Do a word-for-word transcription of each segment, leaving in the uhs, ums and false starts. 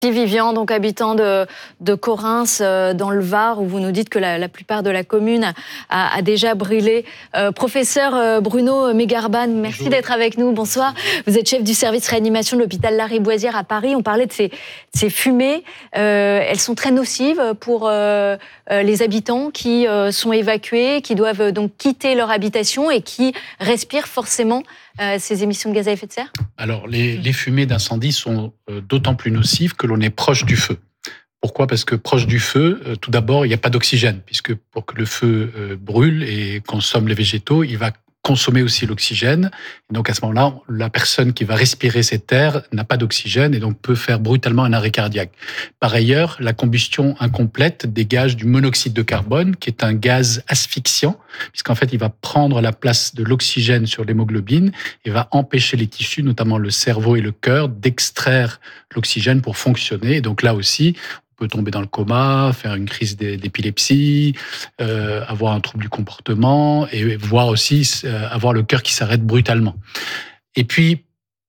Vivian, donc habitant de, de Correns, euh, dans le Var, où vous nous dites que la, la plupart de la commune a, a déjà brûlé. Euh, professeur euh, Bruno Mégarban, merci Bonjour. D'être avec nous. Bonsoir. Vous êtes chef du service réanimation de l'hôpital Lariboisière à Paris. On parlait de ces, de ces fumées. Euh, elles sont très nocives pour euh, les habitants qui euh, sont évacués, qui doivent donc quitter leur habitation et qui respirent forcément Euh, ces émissions de gaz à effet de serre? Alors, les, les fumées d'incendie sont euh, d'autant plus nocives que l'on est proche du feu. Pourquoi ? Parce que proche du feu, euh, tout d'abord, il n'y a pas d'oxygène, puisque pour que le feu euh, brûle et consomme les végétaux, il va consommer aussi l'oxygène. Et donc, à ce moment-là, la personne qui va respirer cet air n'a pas d'oxygène et donc peut faire brutalement un arrêt cardiaque. Par ailleurs, la combustion incomplète dégage du monoxyde de carbone, qui est un gaz asphyxiant, puisqu'en fait, il va prendre la place de l'oxygène sur l'hémoglobine et va empêcher les tissus, notamment le cerveau et le cœur, d'extraire l'oxygène pour fonctionner. Et donc là aussi, peut tomber dans le coma, faire une crise d'épilepsie, euh, avoir un trouble du comportement et voire aussi euh, avoir le cœur qui s'arrête brutalement. Et puis,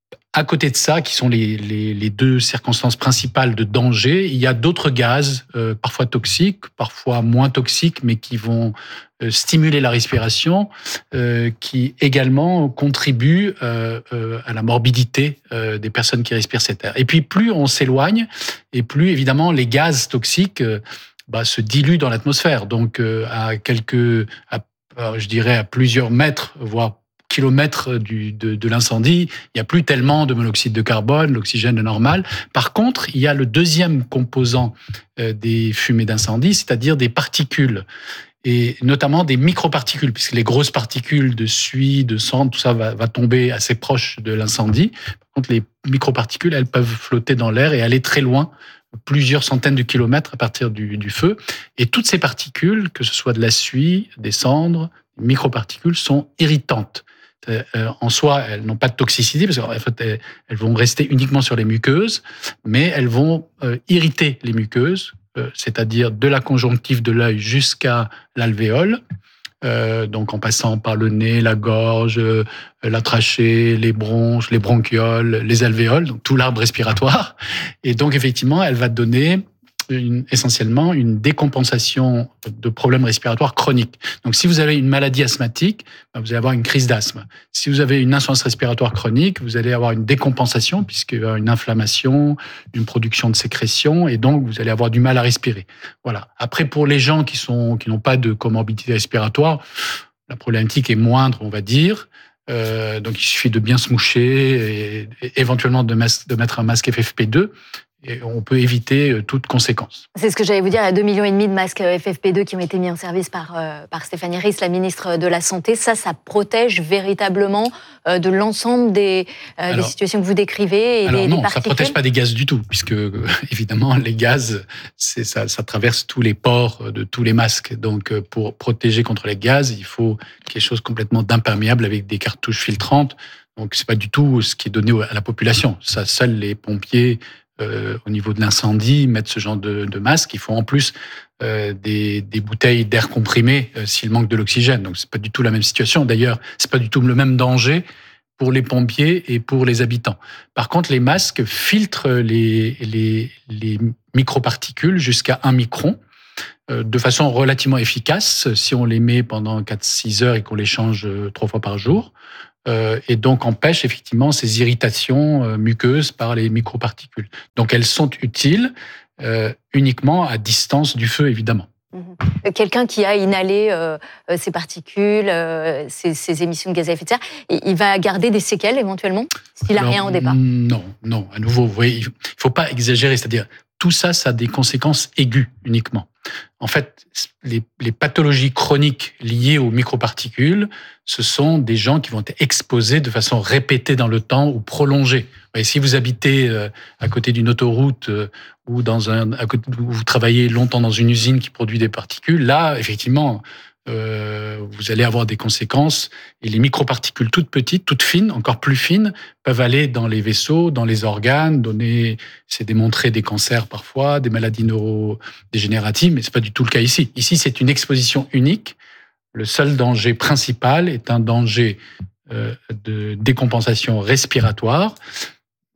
à côté de ça, qui sont les, les, les deux circonstances principales de danger, il y a d'autres gaz, euh, parfois toxiques, parfois moins toxiques, mais qui vont euh, stimuler la respiration, euh, qui également contribuent euh, euh, à la morbidité euh, des personnes qui respirent cet air. Et puis, plus on s'éloigne, et plus, évidemment, les gaz toxiques euh, bah, se diluent dans l'atmosphère. Donc, euh, à quelques, à, je dirais, à plusieurs mètres, voire kilomètres du, de, de l'incendie, il n'y a plus tellement de monoxyde de carbone, l'oxygène est normal. Par contre, il y a le deuxième composant euh, des fumées d'incendie, c'est-à-dire des particules, et notamment des microparticules, puisque les grosses particules de suie, de cendres, tout ça va, va tomber assez proche de l'incendie. Par contre, les microparticules, elles peuvent flotter dans l'air et aller très loin, plusieurs centaines de kilomètres à partir du, du feu. Et toutes ces particules, que ce soit de la suie, des cendres, des microparticules, sont irritantes. Euh, en soi, elles n'ont pas de toxicité parce qu'en fait, elles, elles vont rester uniquement sur les muqueuses, mais elles vont euh, irriter les muqueuses, euh, c'est-à-dire de la conjonctive de l'œil jusqu'à l'alvéole, euh, donc en passant par le nez, la gorge, euh, la trachée, les bronches, les bronchioles, les alvéoles, donc tout l'arbre respiratoire. Et donc effectivement, elle va donner Une, essentiellement une décompensation de problèmes respiratoires chroniques. Donc, si vous avez une maladie asthmatique, vous allez avoir une crise d'asthme. Si vous avez une insuffisance respiratoire chronique, vous allez avoir une décompensation puisqu'il y a une inflammation, une production de sécrétions, et donc vous allez avoir du mal à respirer. Voilà. Après, pour les gens qui sont qui n'ont pas de comorbidité respiratoire, la problématique est moindre, on va dire. Euh, donc, il suffit de bien se moucher et, et éventuellement de, mas- de mettre un masque F F P deux. Et on peut éviter toute conséquence. C'est ce que j'allais vous dire, il y a deux virgule cinq millions de masques F F P deux qui ont été mis en service par, euh, par Stéphanie Risse, la ministre de la Santé. Ça, ça protège véritablement euh, de l'ensemble des, euh, alors, des situations que vous décrivez et alors des, non, des particules. Ça ne protège pas des gaz du tout, puisque euh, évidemment, les gaz, c'est, ça, ça traverse tous les pores de tous les masques. Donc, euh, pour protéger contre les gaz, il faut quelque chose complètement d'imperméable avec des cartouches filtrantes. Donc, c'est pas du tout ce qui est donné à la population. Ça, seuls les pompiers, Euh, au niveau de l'incendie, mettre ce genre de, de masque. Il faut en plus euh, des, des bouteilles d'air comprimé euh, s'il manque de l'oxygène. Donc, c'est pas du tout la même situation. D'ailleurs, c'est pas du tout le même danger pour les pompiers et pour les habitants. Par contre, les masques filtrent les, les, les microparticules jusqu'à un micron euh, de façon relativement efficace si on les met pendant quatre à six heures et qu'on les change euh, trois fois par jour. Euh, et donc empêche effectivement ces irritations euh, muqueuses par les microparticules. Donc elles sont utiles euh, uniquement à distance du feu, évidemment. Mmh. Quelqu'un qui a inhalé euh, ces particules, euh, ces, ces émissions de gaz à effet de serre, il va garder des séquelles éventuellement s'il n'a rien au départ? Non, non. À nouveau, vous voyez, il ne faut pas exagérer. C'est-à-dire, tout ça, ça a des conséquences aiguës uniquement. En fait, les, les pathologies chroniques liées aux microparticules, ce sont des gens qui vont être exposés de façon répétée dans le temps ou prolongée. Et si vous habitez à côté d'une autoroute ou dans un, à côté, où vous travaillez longtemps dans une usine qui produit des particules, là, effectivement, euh, vous allez avoir des conséquences. Et les microparticules toutes petites, toutes fines, encore plus fines, peuvent aller dans les vaisseaux, dans les organes, donner, c'est démontré, des cancers parfois, des maladies neurodégénératives, mais c'est pas du tout le cas ici. Ici, c'est une exposition unique. Le seul danger principal est un danger euh, de décompensation respiratoire.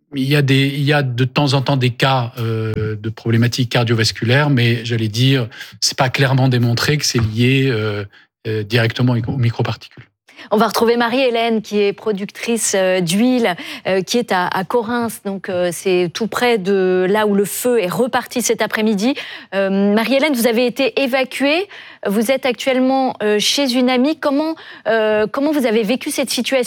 Il y a des, il y a de temps en temps des cas euh, de problématiques cardiovasculaires, mais j'allais dire, c'est pas clairement démontré que c'est lié euh, euh, directement aux microparticules. On va retrouver Marie-Hélène, qui est productrice d'huile, qui est à, à Correns, donc c'est tout près de là où le feu est reparti cet après-midi. Euh, Marie-Hélène, vous avez été évacuée, vous êtes actuellement chez une amie. Comment, euh, comment vous avez vécu cette situation ?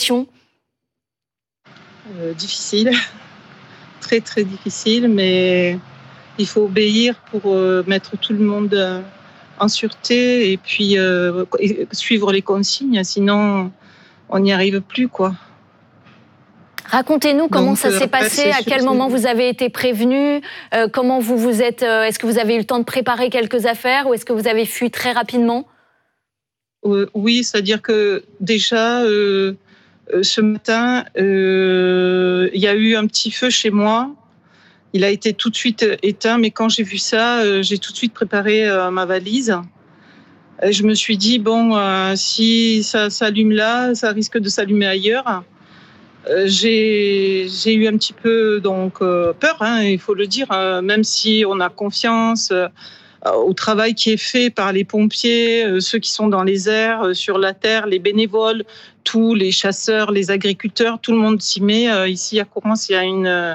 euh, Difficile, très très difficile, mais il faut obéir pour euh, mettre tout le monde Euh... en sûreté et puis euh, suivre les consignes, sinon on n'y arrive plus, quoi. Racontez-nous comment Donc, ça s'est passé, à quel moment vous avez été prévenu, euh, comment vous vous êtes, euh, est-ce que vous avez eu le temps de préparer quelques affaires ou est-ce que vous avez fui très rapidement ? euh, Oui, c'est-à-dire que déjà euh, ce matin, euh, il y a eu un petit feu chez moi. Il a été tout de suite éteint, mais quand j'ai vu ça, euh, j'ai tout de suite préparé euh, ma valise. Et je me suis dit, bon, euh, si ça s'allume là, ça risque de s'allumer ailleurs. Euh, j'ai, j'ai eu un petit peu donc, euh, peur, hein, il faut le dire, euh, même si on a confiance euh, au travail qui est fait par les pompiers, euh, ceux qui sont dans les airs, euh, sur la terre, les bénévoles, tous les chasseurs, les agriculteurs, tout le monde s'y met. Euh, ici à Correns, il y a une... Euh,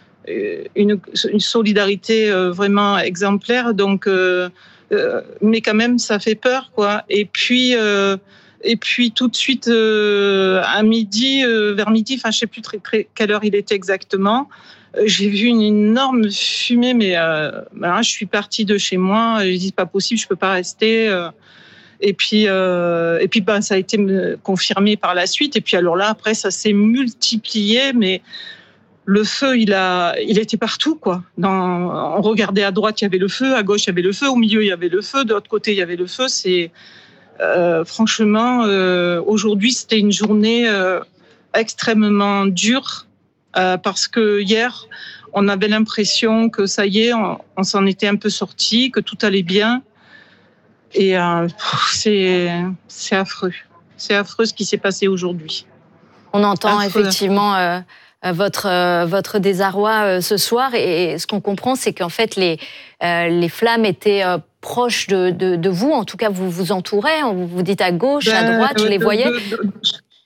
Une, une solidarité vraiment exemplaire, donc, euh, euh, mais quand même ça fait peur, quoi. Et puis, euh, et puis tout de suite euh, à midi, euh, vers midi, enfin je sais plus très, très quelle heure il était exactement, euh, j'ai vu une énorme fumée, mais euh, ben, je suis partie de chez moi. J'ai dit c'est pas possible, je peux pas rester. Euh, et puis, euh, et puis ben, ça a été confirmé par la suite. Et puis alors là après ça s'est multiplié, mais le feu, il a, il était partout, quoi. Dans, on regardait à droite, il y avait le feu, à gauche, il y avait le feu, au milieu, il y avait le feu, de l'autre côté, il y avait le feu. C'est euh, franchement, euh, aujourd'hui, c'était une journée euh, extrêmement dure euh, parce que hier, on avait l'impression que ça y est, on, on s'en était un peu sorti, que tout allait bien. Et euh, c'est, c'est affreux. C'est affreux ce qui s'est passé aujourd'hui. On entend affreux. effectivement. Euh... Votre, euh, votre désarroi euh, ce soir. Et, et ce qu'on comprend, c'est qu'en fait, les, euh, les flammes étaient euh, proches de, de, de vous. En tout cas, vous vous entourez. Vous vous dites à gauche, ben, à droite, je les de, voyais. De, de,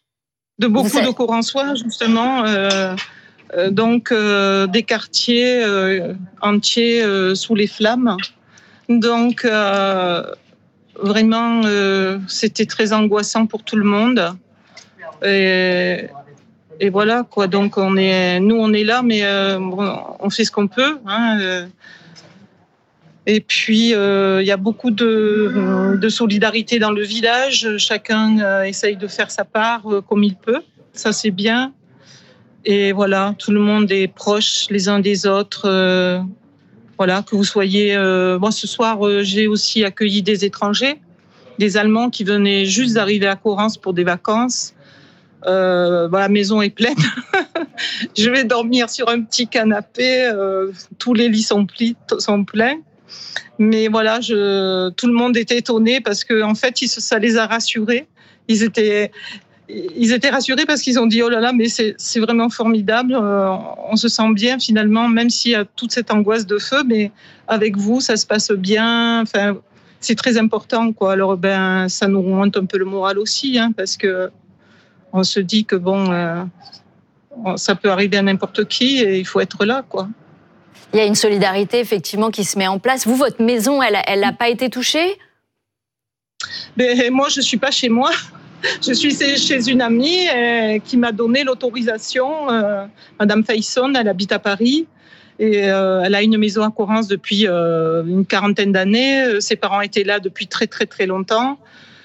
de beaucoup vous de Corrensois, justement. Euh, euh, donc, euh, des quartiers euh, entiers euh, sous les flammes. Donc, euh, vraiment, euh, c'était très angoissant pour tout le monde. Et... Et voilà, quoi. Donc, on est, nous, on est là, mais euh, on fait ce qu'on peut. Hein, euh. Et puis, il euh, y a beaucoup de, de solidarité dans le village. Chacun euh, essaye de faire sa part euh, comme il peut. Ça, c'est bien. Et voilà, tout le monde est proche les uns des autres. Euh, voilà, que vous soyez... Euh, moi, ce soir, euh, j'ai aussi accueilli des étrangers, des Allemands qui venaient juste d'arriver à Correns pour des vacances. Euh, bah, la maison est pleine. Je vais dormir sur un petit canapé. Euh, tous les lits sont, plis, sont pleins. Mais voilà, je, tout le monde était étonné parce que en fait, ils, ça les a rassurés. Ils étaient, ils étaient rassurés parce qu'ils ont dit oh là là, mais c'est, c'est vraiment formidable. Euh, on se sent bien finalement, même s'il y a toute cette angoisse de feu, mais avec vous, ça se passe bien. Enfin, c'est très important, quoi. Alors ben, ça nous remonte un peu le moral aussi, hein, parce que on se dit que bon, euh, ça peut arriver à n'importe qui et il faut être là, quoi. Il y a une solidarité effectivement qui se met en place. Vous, votre maison, elle, elle n'a pas été touchée ? Ben, moi, je suis pas chez moi. Je suis chez une amie euh, qui m'a donné l'autorisation. Euh, Madame Faison, elle habite à Paris et euh, elle a une maison à Correns depuis euh, une quarantaine d'années. Ses parents étaient là depuis très très très longtemps.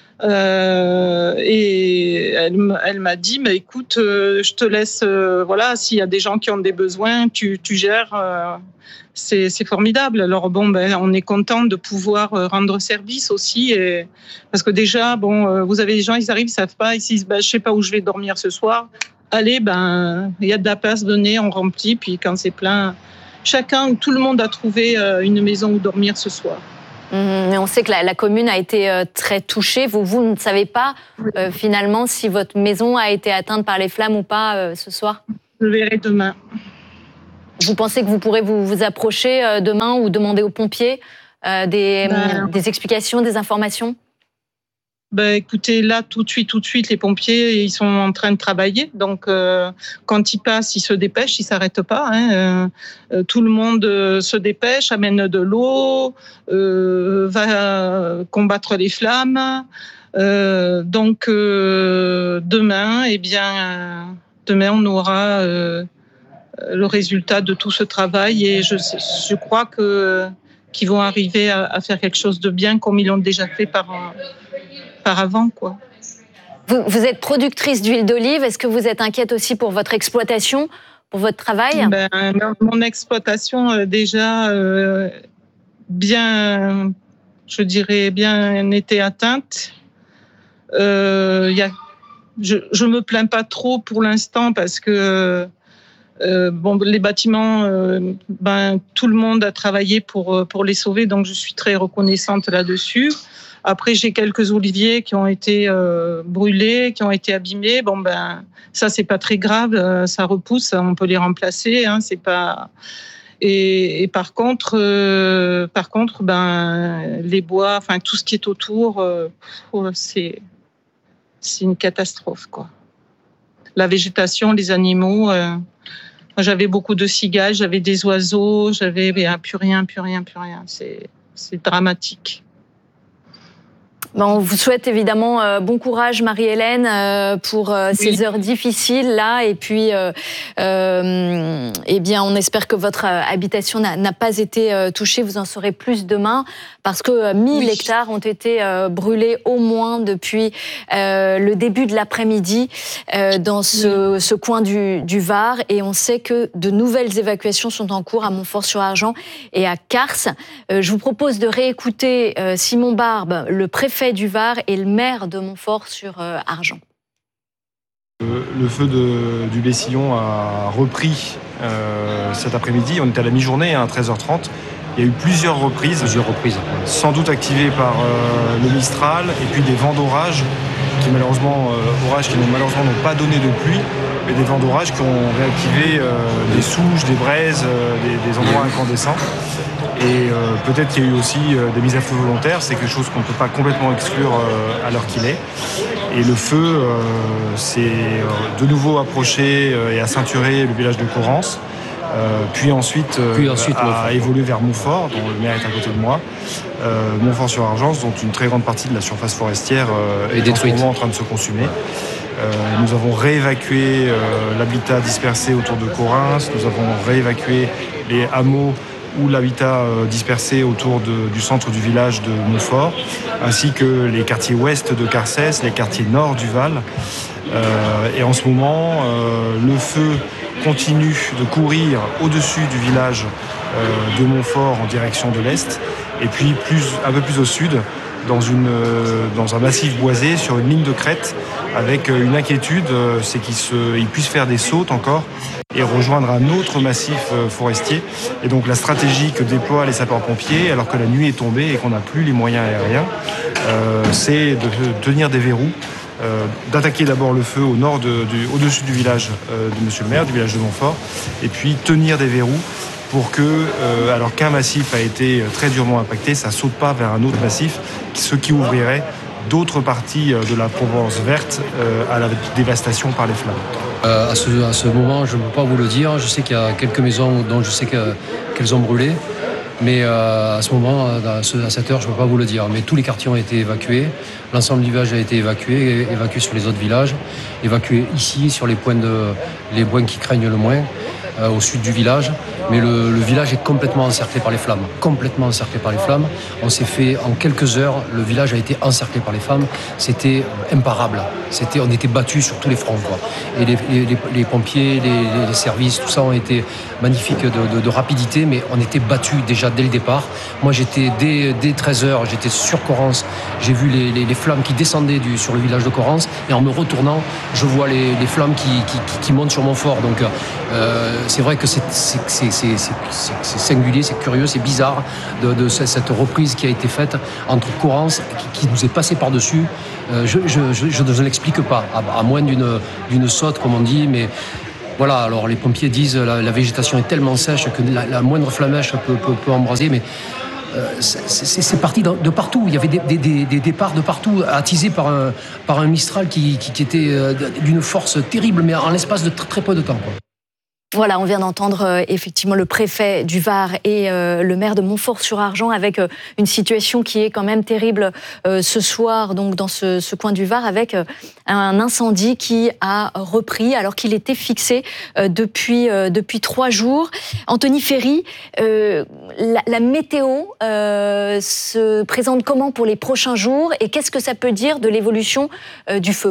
Euh, et elle, elle m'a dit, mais écoute, euh, je te laisse, euh, voilà, s'il y a des gens qui ont des besoins, tu, tu gères, euh, c'est, c'est formidable. Alors bon, ben, on est content de pouvoir rendre service aussi, et, parce que déjà, bon, euh, vous avez des gens, ils arrivent, ils savent pas, ils se disent, ben, je sais pas où je vais dormir ce soir. Allez, ben, il y a de la place, venez, on remplit, puis quand c'est plein, chacun, tout le monde a trouvé une maison où dormir ce soir. Mais on sait que la, la commune a été euh, très touchée. Vous, vous ne savez pas euh, finalement si votre maison a été atteinte par les flammes ou pas euh, ce soir ? Je le verrai demain. Vous pensez que vous pourrez vous, vous approcher euh, demain ou demander aux pompiers euh, des, ben, des explications, des informations? Ben, écoutez, là, tout de suite, tout de suite, les pompiers, ils sont en train de travailler. Donc, euh, quand ils passent, ils se dépêchent, ils s'arrêtent pas. Hein. Euh, tout le monde euh, se dépêche, amène de l'eau, euh, va combattre les flammes. Euh, donc, euh, demain, eh bien, demain, on aura euh, le résultat de tout ce travail. Et je, je crois que qu'ils vont arriver à, à faire quelque chose de bien, comme ils l'ont déjà fait par par avant, quoi. Vous, vous êtes productrice d'huile d'olive. Est-ce que vous êtes inquiète aussi pour votre exploitation, pour votre travail? Ben, mon exploitation euh, déjà euh, bien, je dirais bien été atteinte. Euh, y a, je, je me plains pas trop pour l'instant parce que euh, bon, les bâtiments, euh, ben tout le monde a travaillé pour pour les sauver, donc je suis très reconnaissante là-dessus. Après, j'ai quelques oliviers qui ont été euh, brûlés, qui ont été abîmés. Bon, ben, ça, c'est pas très grave. Euh, ça repousse, on peut les remplacer. Hein, c'est pas. Et, et par contre, euh, par contre, ben, les bois, enfin, tout ce qui est autour, euh, c'est, c'est une catastrophe, quoi. La végétation, les animaux. Euh, j'avais beaucoup de cigales, j'avais des oiseaux, j'avais ben, plus rien, plus rien, plus rien. C'est, c'est dramatique. Ben, on vous souhaite évidemment euh, bon courage, Marie-Hélène, euh, pour euh, oui. ces heures difficiles là. Et puis, euh, euh, eh bien, on espère que votre euh, habitation n'a, n'a pas été euh, touchée. Vous en saurez plus demain, parce que euh, mille oui. hectares ont été euh, brûlés au moins depuis euh, le début de l'après-midi euh, dans ce, oui. ce coin du, du Var. Et on sait que de nouvelles évacuations sont en cours à Montfort-sur-Argent et à Cars. Euh, je vous propose de réécouter euh, Simon Barbe, le préfet du Var et le maire de Montfort-sur-Argent. Le, le feu de, du Bessillon a repris euh, cet après-midi. On était à la mi-journée, hein, à treize heures trente. Il y a eu plusieurs reprises, plusieurs reprises. sans doute activées par euh, le Mistral et puis des vents d'orage qui malheureusement, euh, orages qui n'ont malheureusement n'ont pas donné de pluie, mais des vents d'orage qui ont réactivé euh, des souches, des braises, euh, des, des endroits incandescents. Et euh, peut-être qu'il y a eu aussi euh, des mises à feu volontaires, c'est quelque chose qu'on ne peut pas complètement exclure euh, à l'heure qu'il est. Et le feu euh, s'est euh, de nouveau approché euh, et a ceinturé le village de Corrance, euh, puis ensuite, euh, puis ensuite a Montfort. évolué vers Montfort, dont le maire est à côté de moi, euh, Montfort-sur-Argent, dont une très grande partie de la surface forestière euh, est, est en ce moment en train de se consumer. Euh, nous avons réévacué euh, l'habitat dispersé autour de Corrance, nous avons réévacué les hameaux ou l'habitat euh, dispersé autour de, du centre du village de Montfort, ainsi que les quartiers ouest de Carcès, les quartiers nord du Val. Euh, et en ce moment, euh, le feu continue de courir au-dessus du village euh, de Montfort en direction de l'est, et puis plus, un peu plus au sud, dans, une, euh, dans un massif boisé, sur une ligne de crête, avec une inquiétude, euh, c'est qu'il se, il puisse faire des sautes encore et rejoindre un autre massif euh, forestier. Et donc la stratégie que déploient les sapeurs-pompiers, alors que la nuit est tombée et qu'on n'a plus les moyens aériens, euh, c'est de tenir des verrous, euh, d'attaquer d'abord le feu au nord, de, du, au-dessus du village euh, de Monsieur le maire, du village de Montfort, et puis tenir des verrous pour que, euh, alors qu'un massif a été très durement impacté, ça ne saute pas vers un autre massif, ce qui ouvrirait d'autres parties de la Provence verte euh, à la dévastation par les flammes. Euh, à, ce, à ce moment, je ne peux pas vous le dire. Je sais qu'il y a quelques maisons dont je sais que, qu'elles ont brûlé. Mais euh, à ce moment, à, ce, à cette heure, je ne peux pas vous le dire. Mais tous les quartiers ont été évacués. L'ensemble du village a été évacué, évacué sur les autres villages, évacué ici, sur les points, de, les points qui craignent le moins, euh, au sud du village. Mais le, le village est complètement encerclé par les flammes. Complètement encerclé par les flammes. On s'est fait, en quelques heures, le village a été encerclé par les flammes. C'était imparable. C'était, on était battus sur tous les fronts, quoi. Et les, les, les pompiers, les, les services, tout ça ont été magnifiques de, de, de rapidité, mais on était battus déjà dès le départ. Moi, j'étais, dès, dès treize heures, j'étais sur Corrance. J'ai vu les, les, les flammes qui descendaient du, sur le village de Corrance. Et en me retournant, je vois les, les flammes qui, qui, qui montent sur Montfort. Donc, euh, c'est vrai que c'est, c'est, c'est C'est, c'est, c'est, c'est singulier, c'est curieux, c'est bizarre de, de cette reprise qui a été faite entre Corrance, qui, qui nous est passée par-dessus. Euh, je, je, je, je ne l'explique pas, à, à moins d'une, d'une saute, comme on dit, mais Voilà, alors les pompiers disent la, la végétation est tellement sèche que la, la moindre flamèche peut, peut, peut embraser, mais euh, c'est, c'est, c'est parti de, de partout. Il y avait des, des, des, des départs de partout, attisés par un, par un Mistral qui, qui, qui était d'une force terrible, mais en l'espace de très, très peu de temps, quoi. Voilà, on vient d'entendre euh, effectivement le préfet du Var et euh, le maire de Montfort-sur-Argent avec euh, une situation qui est quand même terrible euh, ce soir, donc dans ce, ce coin du Var, avec euh, un incendie qui a repris alors qu'il était fixé euh, depuis euh, depuis trois jours. Anthony Ferry, euh, la, la météo euh, se présente comment pour les prochains jours et qu'est-ce que ça peut dire de l'évolution euh, du feu ?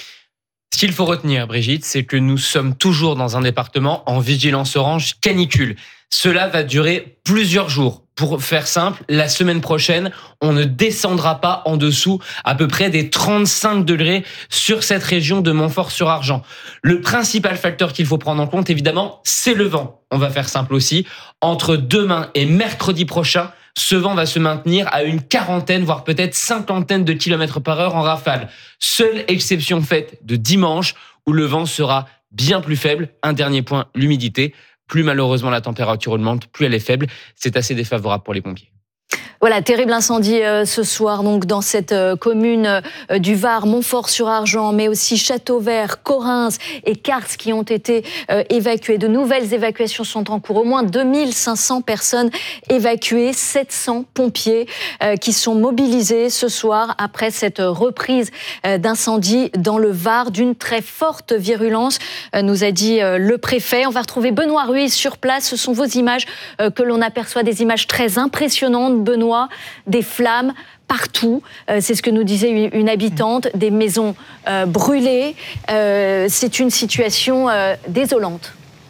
Ce qu'il faut retenir, Brigitte, c'est que nous sommes toujours dans un département en vigilance orange canicule. Cela va durer plusieurs jours. Pour faire simple, la semaine prochaine, on ne descendra pas en dessous à peu près des trente-cinq degrés sur cette région de Montfort-sur-Argent. Le principal facteur qu'il faut prendre en compte, évidemment, c'est le vent. On va faire simple aussi. Entre demain et mercredi prochain, ce vent va se maintenir à une quarantaine, voire peut-être cinquantaine de kilomètres par heure en rafale. Seule exception faite de dimanche, où le vent sera bien plus faible. Un dernier point, l'humidité. Plus malheureusement la température augmente, plus elle est faible. C'est assez défavorable pour les pompiers. Voilà, terrible incendie euh, ce soir donc dans cette euh, commune euh, du Var, Montfort-sur-Argent, mais aussi Châteauvert, Corrins et Cars qui ont été euh, évacués. De nouvelles évacuations sont en cours. Au moins deux mille cinq cents personnes évacuées, sept cents pompiers euh, qui sont mobilisés ce soir après cette reprise euh, d'incendie dans le Var d'une très forte virulence, euh, nous a dit euh, le préfet. On va retrouver Benoît Ruiz sur place. Ce sont vos images euh, que l'on aperçoit, des images très impressionnantes, Benoît. Des flammes partout, euh, c'est ce que nous disait une, une habitante, des maisons euh, brûlées. Euh, c'est une situation euh, désolante.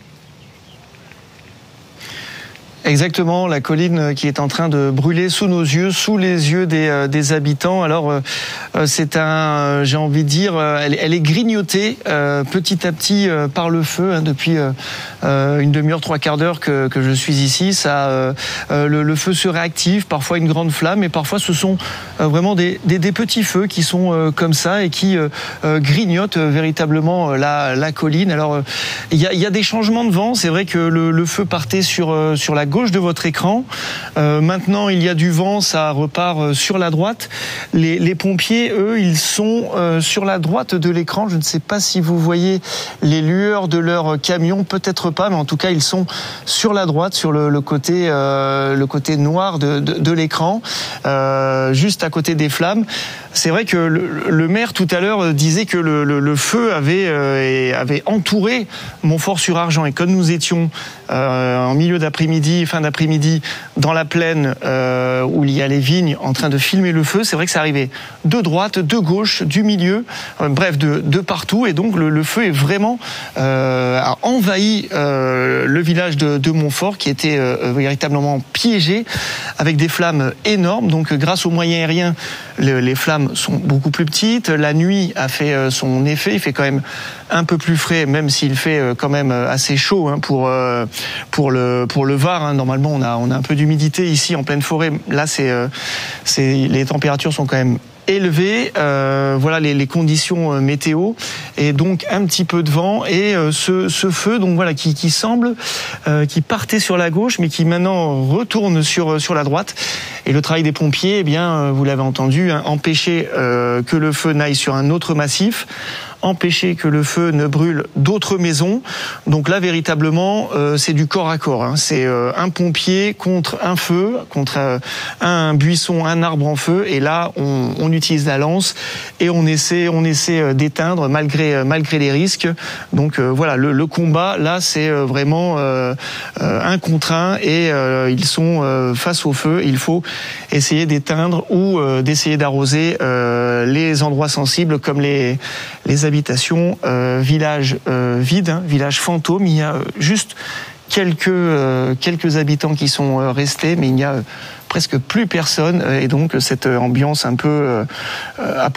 Exactement, la colline qui est en train de brûler sous nos yeux, sous les yeux des, euh, des habitants. Alors, euh, c'est un, euh, j'ai envie de dire, euh, elle, elle est grignotée euh, petit à petit euh, par le feu hein, depuis euh, une demi-heure, trois quarts d'heure que, que je suis ici. Ça, euh, euh, le, le feu se réactive, parfois une grande flamme, et parfois ce sont euh, vraiment des, des, des petits feux qui sont euh, comme ça et qui euh, euh, grignotent euh, véritablement euh, la, la colline. Alors, il euh, y, y a des changements de vent. C'est vrai que le, le feu partait sur euh, sur la gauche de votre écran. Euh, maintenant, il y a du vent, ça repart euh, sur la droite. Les, les pompiers, eux, ils sont euh, sur la droite de l'écran. Je ne sais pas si vous voyez les lueurs de leur camion, peut-être pas, mais en tout cas, ils sont sur la droite, sur le, le côté, euh, le côté noir de, de, de l'écran, euh, juste à côté des flammes. C'est vrai que le, le maire tout à l'heure disait que le, le, le feu avait, euh, avait entouré Montfort-sur-Argent, et comme nous étions euh, en milieu d'après-midi, fin d'après-midi, dans la plaine euh, où il y a les vignes, en train de filmer le feu, c'est vrai que ça arrivait de droite, de gauche, du milieu, euh, bref, de, de partout, et donc le, le feu est vraiment euh, a envahi euh, le village de, de Montfort, qui était euh, véritablement piégé, avec des flammes énormes. Donc grâce aux moyens aériens, le, les flammes sont beaucoup plus petites. La nuit a fait son effet. Il fait quand même un peu plus frais, même s'il fait quand même assez chaud hein, pour pour le pour le Var. Hein. Normalement, on a on a un peu d'humidité ici en pleine forêt. Là, c'est c'est les températures sont quand même élevées. Euh, voilà les, les conditions météo, et donc un petit peu de vent et euh, ce, ce feu donc voilà qui, qui semble euh, qui partait sur la gauche, mais qui maintenant retourne sur sur la droite. Et le travail des pompiers, eh bien, vous l'avez entendu, hein, empêcher euh, que le feu n'aille sur un autre massif, empêcher que le feu ne brûle d'autres maisons. Donc là, véritablement, euh, c'est du corps à corps. Hein. C'est euh, un pompier contre un feu, contre euh, un buisson, un arbre en feu. Et là, on, on utilise la lance et on essaie, on essaie d'éteindre malgré malgré les risques. Donc euh, voilà, le, le combat là, c'est vraiment euh, un contre un, et euh, ils sont euh, face au feu. Il faut essayer d'éteindre ou euh, d'essayer d'arroser euh, les endroits sensibles, comme les les habitations, euh, villages euh, vides, hein, villages fantômes. Il y a juste quelques euh, quelques habitants qui sont euh, restés, mais il n'y a euh, presque plus personne, et donc cette ambiance un peu euh,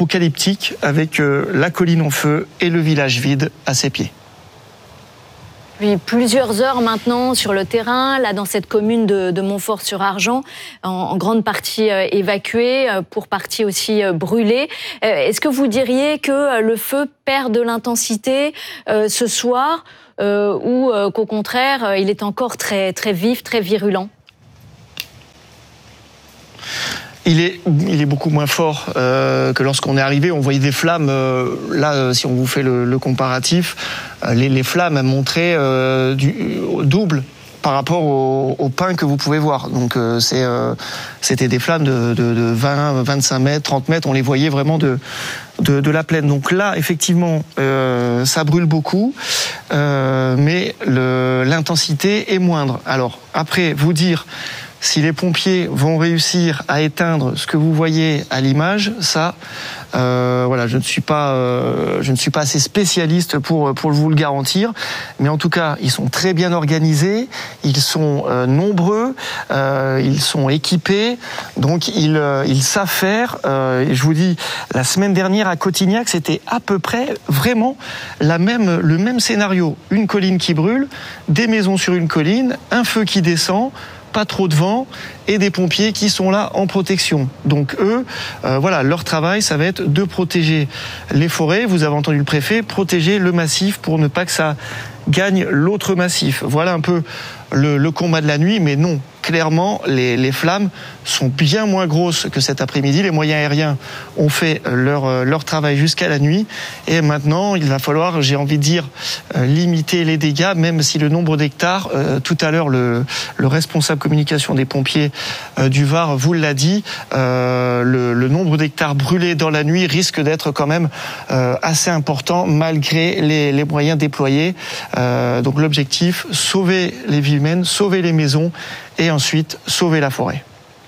apocalyptique avec euh, la colline en feu et le village vide à ses pieds. Puis plusieurs heures maintenant sur le terrain, là dans cette commune de, de Montfort-sur-Argens, en, en grande partie euh, évacuée, euh, pour partie aussi euh, brûlée. Euh, est-ce que vous diriez que euh, le feu perd de l'intensité euh, ce soir euh, ou euh, qu'au contraire, euh, il est encore très, très vif, très virulent ? Il est, il est beaucoup moins fort euh, que lorsqu'on est arrivé. On voyait des flammes. Euh, là, euh, si on vous fait le, le comparatif, euh, les, les flammes montraient euh, du double par rapport au, au pain que vous pouvez voir. Donc, euh, c'est, euh, c'était des flammes de, de, de vingt, vingt-cinq mètres, trente mètres. On les voyait vraiment de, de, de la plaine. Donc là, effectivement, euh, ça brûle beaucoup, euh, mais le, l'intensité est moindre. Alors, après, vous dire si les pompiers vont réussir à éteindre ce que vous voyez à l'image, ça, euh, voilà, je ne suis pas, euh, je ne suis pas assez spécialiste pour pour vous le garantir. Mais en tout cas, ils sont très bien organisés, ils sont euh, nombreux, euh, ils sont équipés, donc ils euh, ils savent faire. Euh, et je vous dis, la semaine dernière à Cotignac, c'était à peu près vraiment la même le même scénario. Une colline qui brûle, des maisons sur une colline, un feu qui descend, pas trop de vent et des pompiers qui sont là en protection. Donc eux, euh, voilà, leur travail, ça va être de protéger les forêts. Vous avez entendu le préfet, protéger le massif pour ne pas que ça gagne l'autre massif. Voilà un peu le, le combat de la nuit, mais non, clairement, les, les flammes sont bien moins grosses que cet après-midi. Les moyens aériens ont fait leur, leur travail jusqu'à la nuit. Et maintenant, il va falloir, j'ai envie de dire, limiter les dégâts, même si le nombre d'hectares, euh, tout à l'heure, le, le responsable communication des pompiers euh, du Var vous l'a dit, euh, le, le nombre d'hectares brûlés dans la nuit risque d'être quand même euh, assez important, malgré les, les moyens déployés. Euh, donc l'objectif, sauver les vies humaines, sauver les maisons, et ensuite sauver la forêt.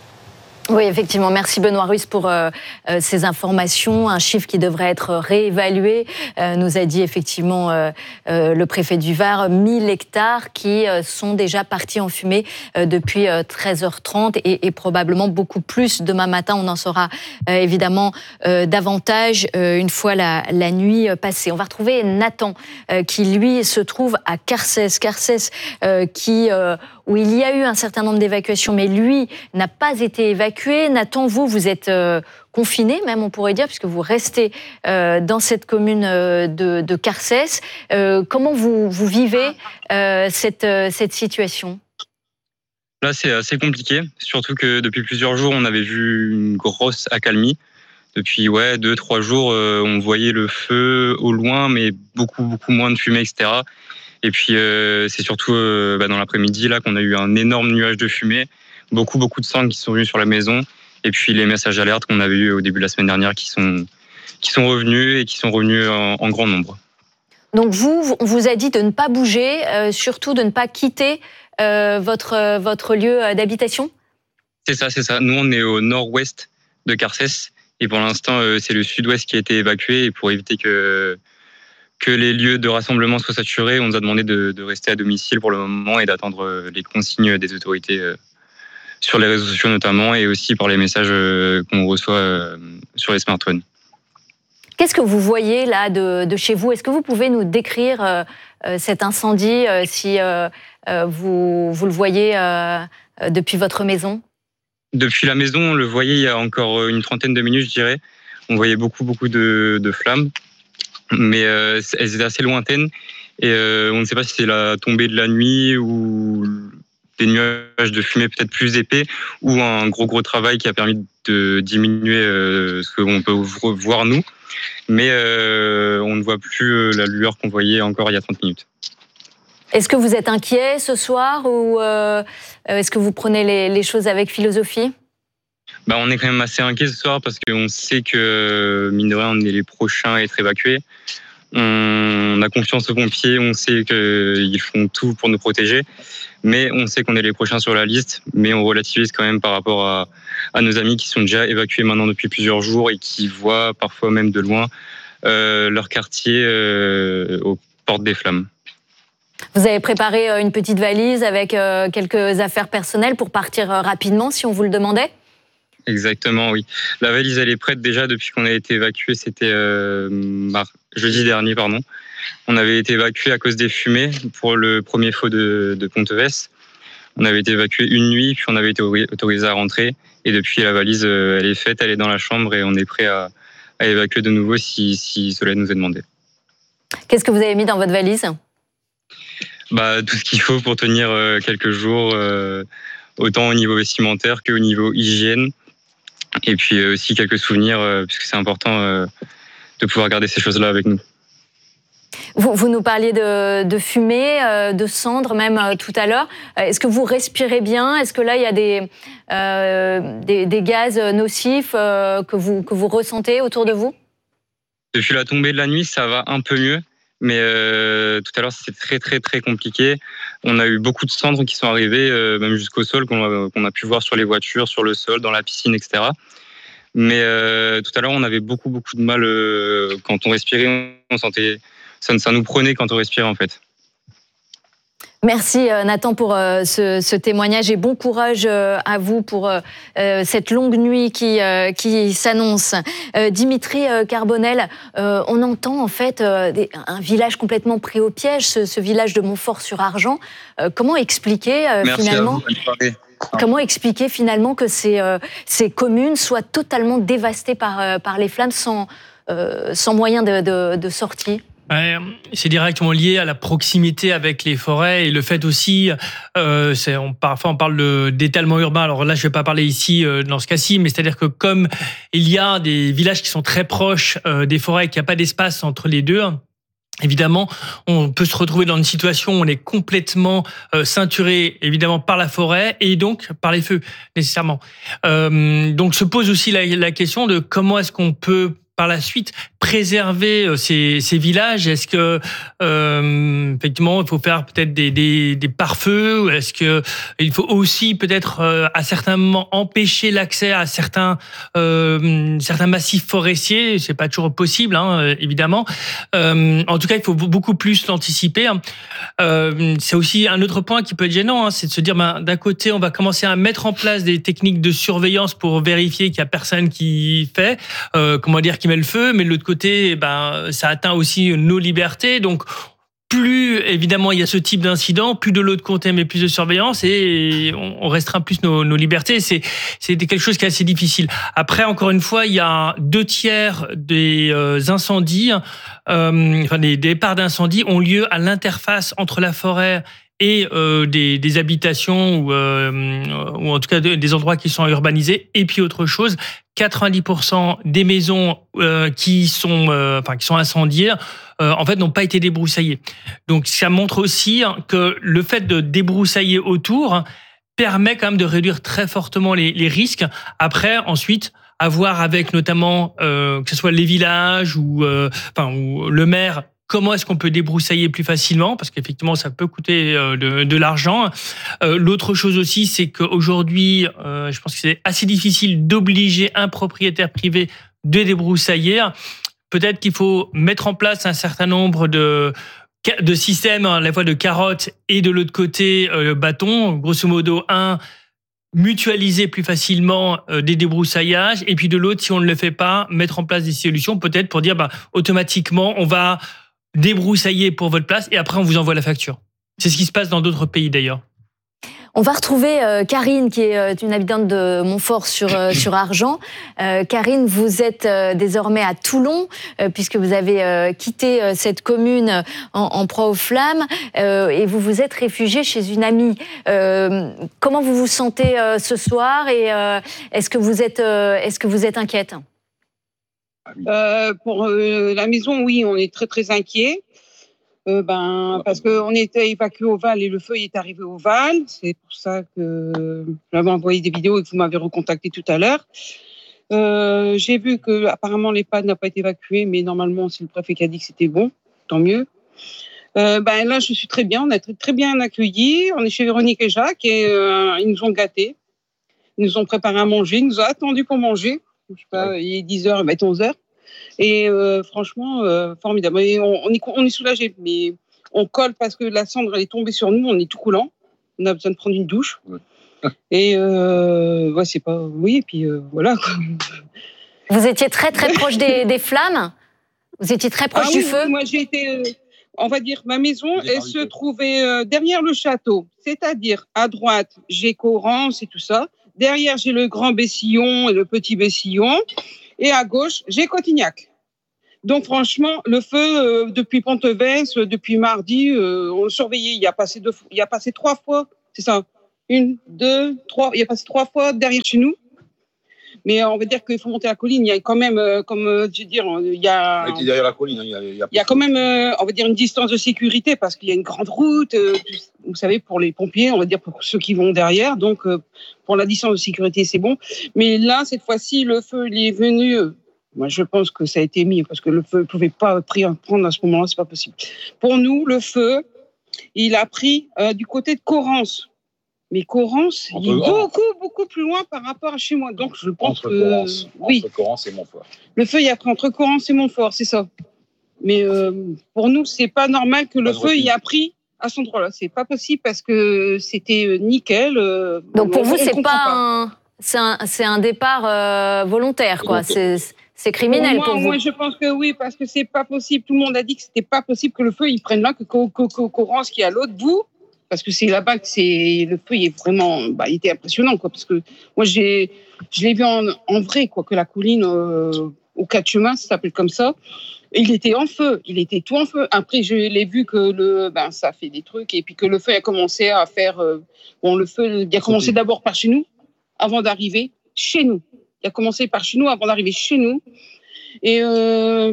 Oui, effectivement. Merci Benoît Russe pour euh, euh, ces informations. Un chiffre qui devrait être réévalué, euh, nous a dit effectivement euh, euh, le préfet du Var, mille hectares qui euh, sont déjà partis en fumée euh, depuis euh, treize heures trente et, et probablement beaucoup plus demain matin. On en saura euh, évidemment euh, davantage euh, une fois la, la nuit passée. On va retrouver Nathan euh, qui lui se trouve à Carcès. Carcès euh, qui... Euh, où il y a eu un certain nombre d'évacuations, mais lui n'a pas été évacué. Nathan, vous, vous êtes euh, confiné, même on pourrait dire, puisque vous restez euh, dans cette commune euh, de, de Carcès. Euh, comment vous, vous vivez euh, cette, euh, cette situation ? Là, c'est assez compliqué, surtout que depuis plusieurs jours, on avait vu une grosse accalmie. Depuis ouais, deux, trois jours, euh, on voyait le feu au loin, mais beaucoup, beaucoup moins de fumée, et cetera. Et puis, euh, c'est surtout euh, bah, dans l'après-midi là qu'on a eu un énorme nuage de fumée, beaucoup, beaucoup de cendres qui sont venues sur la maison, et puis les messages d'alerte qu'on avait eu au début de la semaine dernière qui sont, qui sont revenus et qui sont revenus en, en grand nombre. Donc vous, on vous a dit de ne pas bouger, euh, surtout de ne pas quitter euh, votre, votre lieu d'habitation ? C'est ça, c'est ça. Nous, on est au nord-ouest de Carcès, et pour l'instant, euh, c'est le sud-ouest qui a été évacué, et pour éviter que... que les lieux de rassemblement soient saturés, on nous a demandé de, de rester à domicile pour le moment et d'attendre les consignes des autorités sur les réseaux sociaux notamment et aussi par les messages qu'on reçoit sur les smartphones. Qu'est-ce que vous voyez là de, de chez vous ? Est-ce que vous pouvez nous décrire euh, cet incendie euh, si euh, vous, vous le voyez euh, depuis votre maison ? Depuis la maison, on le voyait il y a encore une trentaine de minutes, je dirais. On voyait beaucoup, beaucoup de, de flammes. Mais euh, elles étaient assez lointaines et euh, on ne sait pas si c'est la tombée de la nuit ou des nuages de fumée peut-être plus épais ou un gros gros travail qui a permis de diminuer euh, ce qu'on peut voir nous. Mais euh, on ne voit plus la lueur qu'on voyait encore il y a trente minutes. Est-ce que vous êtes inquiet ce soir ou euh, est-ce que vous prenez les, les choses avec philosophie ? Bah, on est quand même assez inquiet ce soir parce qu'on sait que, mine de rien, on est les prochains à être évacués. On a confiance aux pompiers, on sait qu'ils font tout pour nous protéger, mais on sait qu'on est les prochains sur la liste, mais on relativise quand même par rapport à, à nos amis qui sont déjà évacués maintenant depuis plusieurs jours et qui voient parfois même de loin euh, leur quartier euh, aux portes des flammes. Vous avez préparé une petite valise avec euh, quelques affaires personnelles pour partir rapidement si on vous le demandait ? Exactement, oui. La valise, elle est prête déjà depuis qu'on a été évacué. C'était euh, jeudi dernier, pardon. On avait été évacué à cause des fumées pour le premier feu de, de Ponteves. On avait été évacué une nuit, puis on avait été autorisé à rentrer. Et depuis, la valise, elle est faite, elle est dans la chambre et on est prêt à, à évacuer de nouveau si, si cela nous est demandé. Qu'est-ce que vous avez mis dans votre valise ? Bah, tout ce qu'il faut pour tenir quelques jours, euh, autant au niveau vestimentaire qu'au niveau hygiène. Et puis aussi quelques souvenirs, euh, puisque c'est important euh, de pouvoir garder ces choses-là avec nous. Vous, vous nous parliez de, de fumée, euh, de cendres même euh, tout à l'heure. Est-ce que vous respirez bien ? Est-ce que là, il y a des, euh, des, des gaz nocifs euh, que, vous, que vous ressentez autour de vous ? Depuis la tombée de la nuit, ça va un peu mieux. Mais euh, tout à l'heure, c'était très, très, très compliqué. On a eu beaucoup de cendres qui sont arrivées, euh, même jusqu'au sol, qu'on a, qu'on a pu voir sur les voitures, sur le sol, dans la piscine, et cetera. Mais euh, tout à l'heure, on avait beaucoup, beaucoup de mal euh, quand on respirait. On sentait, ça, ça nous prenait quand on respirait, en fait. Merci Nathan pour euh, ce, ce témoignage et bon courage euh, à vous pour euh, cette longue nuit qui, euh, qui s'annonce. Euh, Dimitri Carbonel, euh, on entend en fait euh, des, un village complètement pris au piège, ce, ce village de Montfort-sur-Argent. Euh, comment expliquer euh, finalement Comment expliquer finalement que ces, euh, ces communes soient totalement dévastées par, euh, par les flammes sans, euh, sans moyen de, de, de sortie ? C'est directement lié à la proximité avec les forêts et le fait aussi, euh, c'est, on, parfois on parle de, d'étalement urbain. Alors là, je ne vais pas parler ici euh, dans ce cas-ci, mais c'est-à-dire que comme il y a des villages qui sont très proches euh, des forêts et qu'il n'y a pas d'espace entre les deux, évidemment, on peut se retrouver dans une situation où on est complètement euh, ceinturé, évidemment, par la forêt et donc par les feux, nécessairement. Euh, donc se pose aussi la, la question de comment est-ce qu'on peut par la suite préserver ces, ces villages. Est-ce que euh, effectivement il faut faire peut-être des, des, des pare-feux? Est-ce que il faut aussi peut-être euh, à certains moments empêcher l'accès à certains euh, certains massifs forestiers? C'est pas toujours possible, hein, évidemment. Euh, en tout cas, il faut beaucoup plus l'anticiper. Euh, c'est aussi un autre point qui peut être gênant, hein, c'est de se dire, ben, d'un côté, on va commencer à mettre en place des techniques de surveillance pour vérifier qu'il y a personne qui fait, euh, comment dire, qui met le feu, mais de l'autre côté, ben, ça atteint aussi nos libertés. Donc, plus évidemment il y a ce type d'incident, plus de l'autre côté, mais plus de surveillance et on restreint plus nos, nos libertés. C'est, c'est quelque chose qui est assez difficile. Après, encore une fois, il y a deux tiers des euh, incendies, euh, enfin des, des départs d'incendie ont lieu à l'interface entre la forêt et euh, des, des habitations ou, euh, ou en tout cas des endroits qui sont urbanisés. Et puis autre chose, quatre-vingt-dix pour cent des maisons euh, qui sont, euh, enfin qui sont incendiées, euh, en fait, n'ont pas été débroussaillées. Donc ça montre aussi que le fait de débroussailler autour permet quand même de réduire très fortement les, les risques. Après, ensuite, à voir avec notamment euh, que ce soit les villages ou, euh, enfin, ou le maire. Comment est-ce qu'on peut débroussailler plus facilement ? Parce qu'effectivement, ça peut coûter de, de l'argent. Euh, l'autre chose aussi, c'est qu'aujourd'hui, euh, je pense que c'est assez difficile d'obliger un propriétaire privé de débroussailler. Peut-être qu'il faut mettre en place un certain nombre de, de systèmes, à la fois de carottes et de l'autre côté, euh, bâton. Grosso modo, un, mutualiser plus facilement euh, des débroussaillages. Et puis de l'autre, si on ne le fait pas, mettre en place des solutions, peut-être pour dire, bah, automatiquement, on va débroussailler pour votre place et après on vous envoie la facture. C'est ce qui se passe dans d'autres pays d'ailleurs. On va retrouver euh, Karine qui est euh, une habitante de Montfort sur, euh, sur Argent. Euh, Karine, vous êtes euh, désormais à Toulon euh, puisque vous avez euh, quitté euh, cette commune en, en proie aux flammes euh, et vous vous êtes réfugiée chez une amie. Euh, comment vous vous sentez euh, ce soir et euh, est-ce que vous êtes, euh, est-ce que vous êtes inquiète ? Euh, pour euh, la maison, oui, on est très très inquiets. Euh, ben, parce qu'on était évacué au Val et le feu est arrivé au Val. C'est pour ça que j'avais envoyé des vidéos et que vous m'avez recontacté tout à l'heure. Euh, j'ai vu que apparemment l'EHPAD n'a pas été évacué, mais normalement c'est le préfet qui a dit que c'était bon, tant mieux. Euh, ben là, je suis très bien, on a très, très bien accueillis. On est chez Véronique et Jacques et euh, ils nous ont gâtés. Ils nous ont préparé à manger, ils nous ont attendus pour manger. Je sais pas, il est dix heures, il va être onze heures. Et euh, franchement, euh, formidable. Et on, on est, on est soulagés, mais on colle parce que la cendre elle est tombée sur nous, on est tout coulant. On a besoin de prendre une douche. Ouais. Et euh, ouais, c'est pas. Oui, et puis euh, voilà. Vous étiez très très proche des, des flammes ? Vous étiez très proche ah, du oui, feu ? Moi, j'ai été. Euh, on va dire, ma maison, elle se trouvait euh, derrière le château. C'est-à-dire, à droite, j'ai Correns et tout ça. Derrière, j'ai le Grand Bessillon et le Petit Bessillon. Et à gauche, j'ai Cotignac. Donc, franchement, le feu, euh, depuis Pontevès, euh, depuis mardi, euh, on le surveillait. Il a passé deux, il a passé trois fois, c'est ça. Une, deux, trois. Il a passé trois fois derrière chez nous. Mais on va dire qu'il faut monter la colline. Il y a quand même, euh, comme euh, je veux dire, il y a. Il était derrière la colline. Hein, il, y a, il, y a... il y a quand même, euh, on va dire, une distance de sécurité parce qu'il y a une grande route. Euh, vous savez, pour les pompiers, on va dire pour ceux qui vont derrière. Donc, euh, pour la distance de sécurité, c'est bon. Mais là, cette fois-ci, le feu, il est venu. Euh, moi, je pense que ça a été mis parce que le feu ne pouvait pas prendre à ce moment-là. C'est pas possible. Pour nous, le feu, il a pris euh, du côté de Correns. Mais Correns, il est beaucoup, beaucoup plus loin par rapport à chez moi. Donc, je pense entre que... Correns, oui. Entre Correns et Montfort. Le feu, il y a pris entre Correns et Montfort, c'est ça. Mais euh, pour nous, c'est pas normal que le feu, il a pris à cet endroit-là. C'est pas possible parce que c'était nickel. Euh, Donc, pour on, vous, on c'est pas, pas un... C'est un, c'est un départ euh, volontaire, quoi. C'est, c'est criminel pour, moi, pour vous. Moi, je pense que oui, parce que c'est pas possible. Tout le monde a dit que c'était pas possible que le feu, il prenne là, que Correns qui est à l'autre bout. Parce que c'est là-bas que c'est le feu, il est vraiment, bah, il était impressionnant, quoi. Parce que moi, j'ai, je l'ai vu en, en vrai, quoi, que la colline euh, au quatre chemins, ça s'appelle comme ça. Et il était en feu, il était tout en feu. Après, je l'ai vu que le, ben, ça fait des trucs, et puis que le feu a commencé à faire, euh, bon, le feu, il a commencé d'abord par chez nous, avant d'arriver chez nous. Il a commencé par chez nous, avant d'arriver chez nous. Et euh,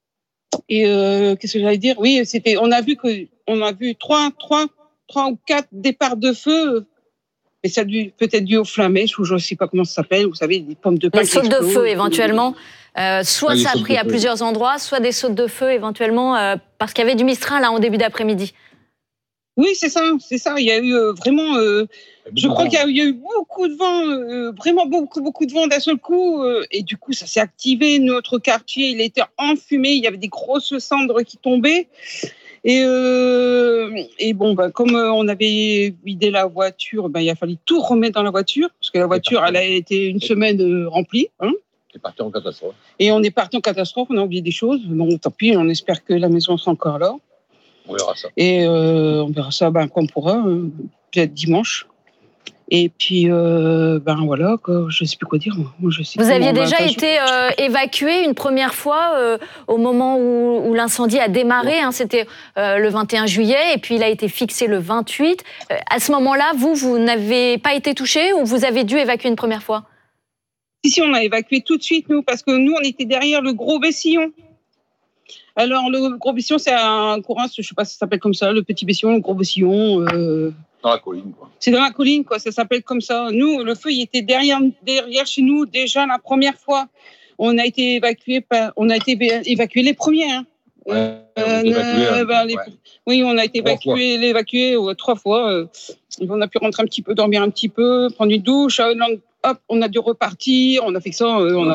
et euh, qu'est-ce que j'allais dire? Oui, c'était, on a vu que, on a vu trois, trois. trois ou quatre départs de feu, mais ça a dû, peut-être dû aux flamèches, ou je ne sais pas comment ça s'appelle, vous savez, des pommes de pin. Les sautes de feu, éventuellement. Euh, soit ça a pris à plusieurs endroits, soit des sautes de feu, éventuellement, euh, parce qu'il y avait du Mistral là, en début d'après-midi. Oui, c'est ça, c'est ça. Il y a eu euh, vraiment... Euh, je crois qu'il y a, il y a eu beaucoup de vent, euh, vraiment beaucoup, beaucoup de vent d'un seul coup, euh, et du coup, ça s'est activé. Notre quartier, il était enfumé, il y avait des grosses cendres qui tombaient. Et, euh, et bon, bah, comme on avait vidé la voiture, bah, il a fallu tout remettre dans la voiture, parce que la voiture, elle a été une semaine euh, remplie. Hein. On est parti en catastrophe. Et on est parti en catastrophe, on a oublié des choses. Bon, tant pis, on espère que la maison sera encore là. On verra ça. Et euh, on verra ça ben, quand on pourra, euh, peut-être dimanche. Et puis, euh, ben voilà, quoi, je ne sais plus quoi dire. Moi, je sais Vous aviez va, déjà enfin, été je... euh, évacué une première fois euh, au moment où, où l'incendie a démarré. Hein, c'était euh, le vingt et un juillet et puis il a été fixé le vingt-huit. Euh, à ce moment-là, vous, vous n'avez pas été touché ou vous avez dû évacuer une première fois? Si, si, on a évacué tout de suite, nous, parce que nous, on était derrière le Gros Bessillon. Alors, le Gros Bessillon, c'est un courant, je ne sais pas si ça s'appelle comme ça, le Petit Bessillon, le Gros Bessillon... Euh... Dans la colline, quoi. C'est dans la colline, quoi. Ça s'appelle comme ça. Nous, le feu, il était derrière, derrière chez nous déjà la première fois. On a été évacués, par, on a été évacués les premiers. Hein. Ouais, euh, on évacué, euh, ben, les, ouais. Oui, on a été évacués, évacués euh, trois fois. Euh, on a pu rentrer un petit peu, dormir un petit peu, prendre une douche. Euh, hop, on a dû repartir. On a fait ça. Euh, on a...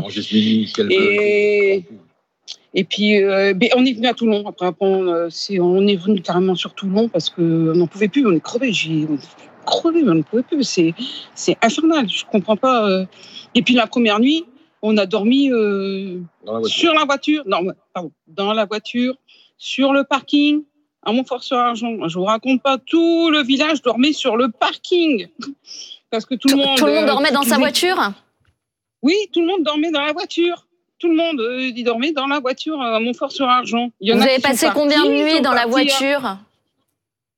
Et... Et puis, euh, on est venu à Toulon. Après, on, euh, c'est, on est venu carrément sur Toulon parce qu'on n'en pouvait plus. On est crevé. J'ai, on est crevé, on ne pouvait plus. C'est, c'est infernal. Je ne comprends pas. Euh. Et puis, la première nuit, on a dormi euh, la sur la voiture. Non, pardon, dans la voiture, sur le parking, à Montfort-sur-Argent. Je ne vous raconte pas. Tout le village dormait sur le parking. Parce que tout le monde. Tout le monde dormait dans sa voiture ? Oui, tout le monde dormait dans la voiture. Tout le monde euh, il dormait dans la voiture à Montfort-sur-Argent. Vous avez passé combien de nuits dans la voiture ? À... Pardon ?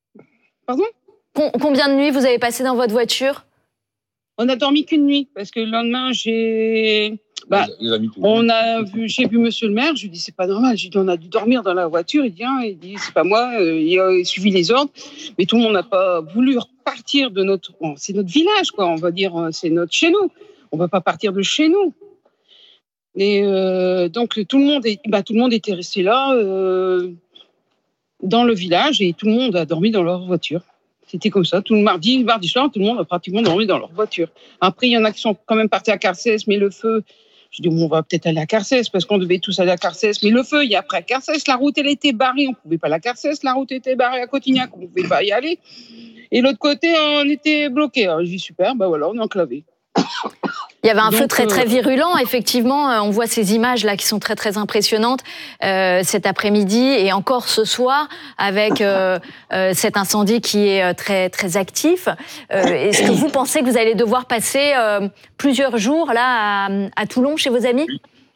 Com- Combien de nuits vous avez passé dans votre voiture ? On n'a dormi qu'une nuit, parce que le lendemain, j'ai... Bah, les amis, on a vu, j'ai vu monsieur le maire, je lui ai dit, c'est pas normal. J'ai dit, on a dû dormir dans la voiture. Il dit, hein, il dit c'est pas moi, euh, il a suivi les ordres. Mais tout le monde n'a pas voulu repartir de notre... Bon, c'est notre village, quoi, on va dire, c'est notre chez nous. On ne va pas partir de chez nous. Et euh, donc tout le monde, est, bah, tout le monde était resté là euh, dans le village et tout le monde a dormi dans leur voiture. C'était comme ça. Tout le mardi, mardi soir, tout le monde a pratiquement dormi dans leur voiture. Après, il y en a qui sont quand même partis à Carcès, mais le feu. Je dis bon, on va peut-être aller à Carcès parce qu'on devait tous aller à Carcès. Mais le feu, il y a après à Carcès, la route elle était barrée, on pouvait pas aller à Carcès. La route était barrée à Cotignac, on pouvait pas y aller. Et l'autre côté, on était bloqué. Alors je dis super, bah voilà, on est enclavé. Il y avait un Donc, feu très très euh, virulent, effectivement. On voit ces images là qui sont très très impressionnantes euh, cet après-midi et encore ce soir avec euh, euh, cet incendie qui est très très actif. Euh, est-ce que vous pensez que vous allez devoir passer euh, plusieurs jours là à, à Toulon chez vos amis ?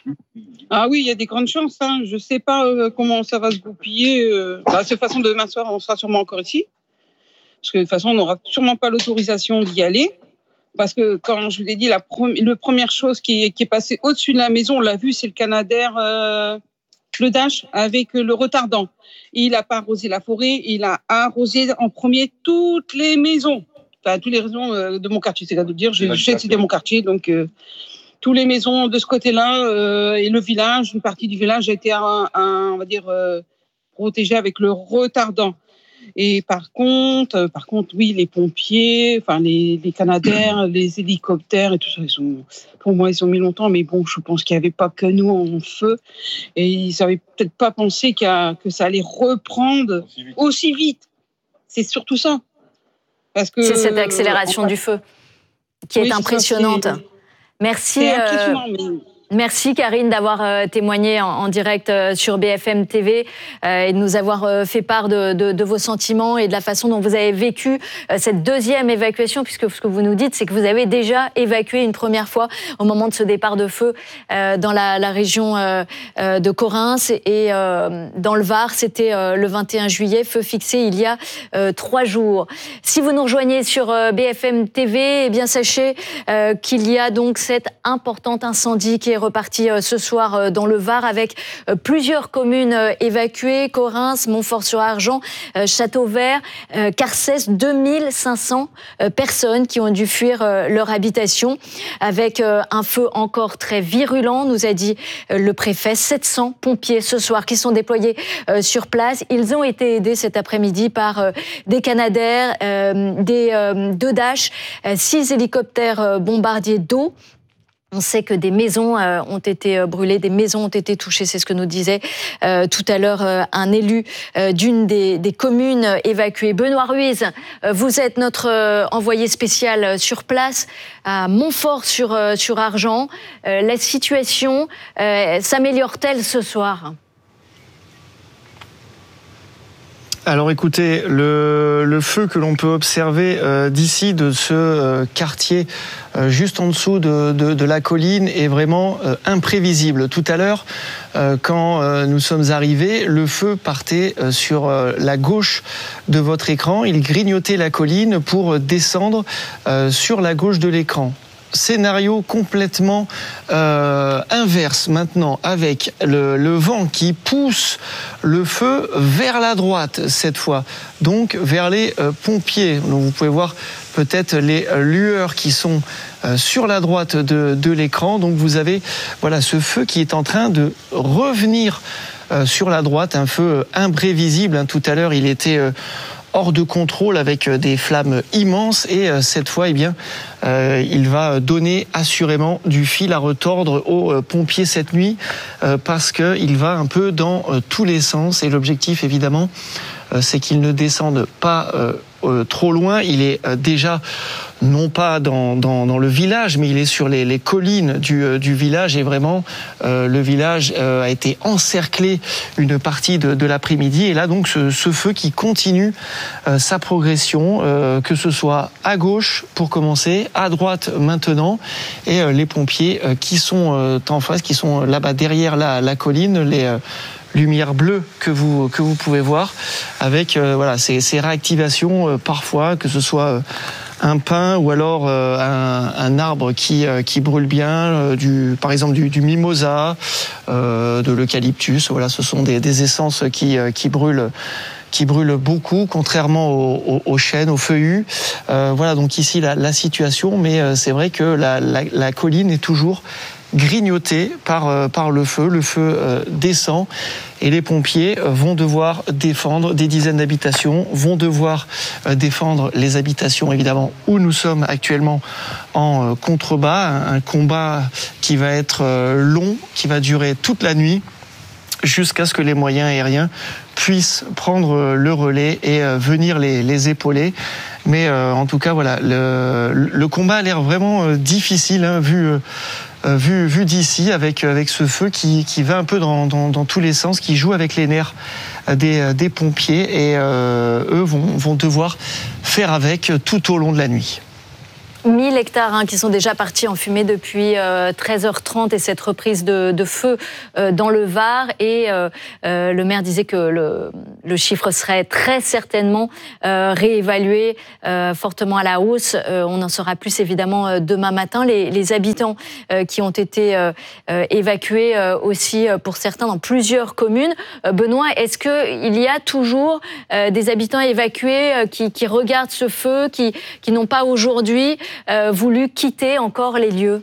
Ah oui, il y a des grandes chances. Hein. Je ne sais pas euh, comment ça va se goupiller. Euh... Bah, de toute façon, demain soir, on sera sûrement encore ici. Parce que de toute façon, on n'aura sûrement pas l'autorisation d'y aller. Parce que, quand je vous ai dit, la, pre- la première chose qui est, qui est passée au-dessus de la maison, on l'a vu, c'est le Canadair, euh, le Dash, avec le retardant. Il n'a pas arrosé la forêt, il a arrosé en premier toutes les maisons. Enfin, toutes les maisons euh, de mon quartier, c'est à dire. J'ai cité mon quartier, donc euh, toutes les maisons de ce côté-là euh, et le village, une partie du village a été, un, un, on va dire, euh, protégée avec le retardant. Et par contre, par contre, oui, les pompiers, enfin les, les Canadair, les hélicoptères et tout ça, ils ont, pour moi, ils ont mis longtemps. Mais bon, je pense qu'il n'y avait pas que nous en feu, et ils n'avaient peut-être pas pensé qu'il y a, que ça allait reprendre aussi vite. Aussi vite. C'est surtout ça. Parce que c'est cette accélération euh, du feu qui oui, est impressionnante. Ça, c'est, Merci. C'est impressionnant, euh... mais... Merci Karine d'avoir euh, témoigné en, en direct euh, sur B F M T V euh, et de nous avoir euh, fait part de, de, de vos sentiments et de la façon dont vous avez vécu euh, cette deuxième évacuation, puisque ce que vous nous dites, c'est que vous avez déjà évacué une première fois au moment de ce départ de feu euh, dans la, la région euh, euh, de Correns et euh, dans le Var. C'était euh, le vingt et un juillet, feu fixé il y a euh, trois jours. Si vous nous rejoignez sur euh, B F M T V, eh bien sachez euh, qu'il y a donc cet important incendie qui est reparti ce soir dans le Var avec plusieurs communes évacuées, Correns, Montfort-sur-Argent, Châteauvert, Carcès, deux mille cinq cents personnes qui ont dû fuir leur habitation avec un feu encore très virulent, nous a dit le préfet. sept cents pompiers ce soir qui sont déployés sur place. Ils ont été aidés cet après-midi par des Canadair, des deux Dash, six hélicoptères bombardiers d'eau. On sait que des maisons euh, ont été brûlées, des maisons ont été touchées, c'est ce que nous disait euh, tout à l'heure euh, un élu euh, d'une des, des communes évacuées. Benoît Ruiz, euh, vous êtes notre euh, envoyé spécial sur place à Montfort-sur-Argent. Euh, la situation euh, s'améliore-t-elle ce soir ? Alors écoutez, le, le feu que l'on peut observer euh, d'ici, de ce euh, quartier euh, juste en dessous de, de, de la colline, est vraiment euh, imprévisible. Tout à l'heure, euh, quand euh, nous sommes arrivés, le feu partait euh, sur euh, la gauche de votre écran. Il grignotait la colline pour descendre euh, sur la gauche de l'écran. Scénario complètement euh, inverse maintenant, avec le, le vent qui pousse le feu vers la droite cette fois, donc vers les euh, pompiers. Donc vous pouvez voir peut-être les lueurs qui sont euh, sur la droite de, de l'écran. Donc vous avez voilà ce feu qui est en train de revenir euh, sur la droite, un feu imprévisible. Hein. Tout à l'heure, il était euh, hors de contrôle avec des flammes immenses et euh, cette fois, eh bien, euh, il va donner assurément du fil à retordre aux euh, pompiers cette nuit euh, parce qu'il va un peu dans euh, tous les sens et l'objectif, évidemment, euh, c'est qu'il ne descende pas euh, euh, trop loin. Il est euh, déjà non pas dans, dans, dans le village, mais il est sur les, les collines du, euh, du village et vraiment euh, le village euh, a été encerclé une partie de, de l'après-midi et là donc ce, ce feu qui continue euh, sa progression, euh, que ce soit à gauche pour commencer, à droite maintenant et euh, les pompiers euh, qui sont euh, en face, qui sont là-bas derrière la, la colline, les euh, lumière bleue que vous que vous pouvez voir avec euh, voilà ces, ces réactivations euh, parfois, que ce soit euh, un pin ou alors euh, un, un arbre qui euh, qui brûle bien, euh, du par exemple du, du mimosa, euh, de l'eucalyptus. Voilà, ce sont des, des essences qui euh, qui brûlent qui brûlent beaucoup, contrairement aux, aux, aux chênes, aux feuillus. Euh, voilà donc ici la, la situation, mais euh, c'est vrai que la, la, la colline est toujours grignoté par, euh, par le feu. Le feu euh, descend et les pompiers vont devoir défendre des dizaines d'habitations, vont devoir euh, défendre les habitations évidemment où nous sommes actuellement en euh, contrebas. Un, un combat qui va être euh, long, qui va durer toute la nuit, jusqu'à ce que les moyens aériens puissent prendre le relais et venir les, les épauler. Mais euh, en tout cas, voilà, le, le combat a l'air vraiment difficile, hein, vu, euh, vu, vu d'ici, avec, avec ce feu qui, qui va un peu dans, dans, dans tous les sens, qui joue avec les nerfs des, des pompiers, et euh, eux vont, vont devoir faire avec tout au long de la nuit. mille hectares hein, qui sont déjà partis en fumée depuis euh, treize heures trente et cette reprise de, de feu euh, dans le Var. Et euh, euh, le maire disait que le, le chiffre serait très certainement euh, réévalué euh, fortement à la hausse. Euh, on en saura plus évidemment euh, demain matin. Les, les habitants euh, qui ont été euh, euh, évacués euh, aussi euh, pour certains dans plusieurs communes. Euh, Benoît, est-ce qu'il y a toujours euh, des habitants évacués euh, qui, qui regardent ce feu, qui, qui n'ont pas aujourd'hui Euh, voulu quitter encore les lieux?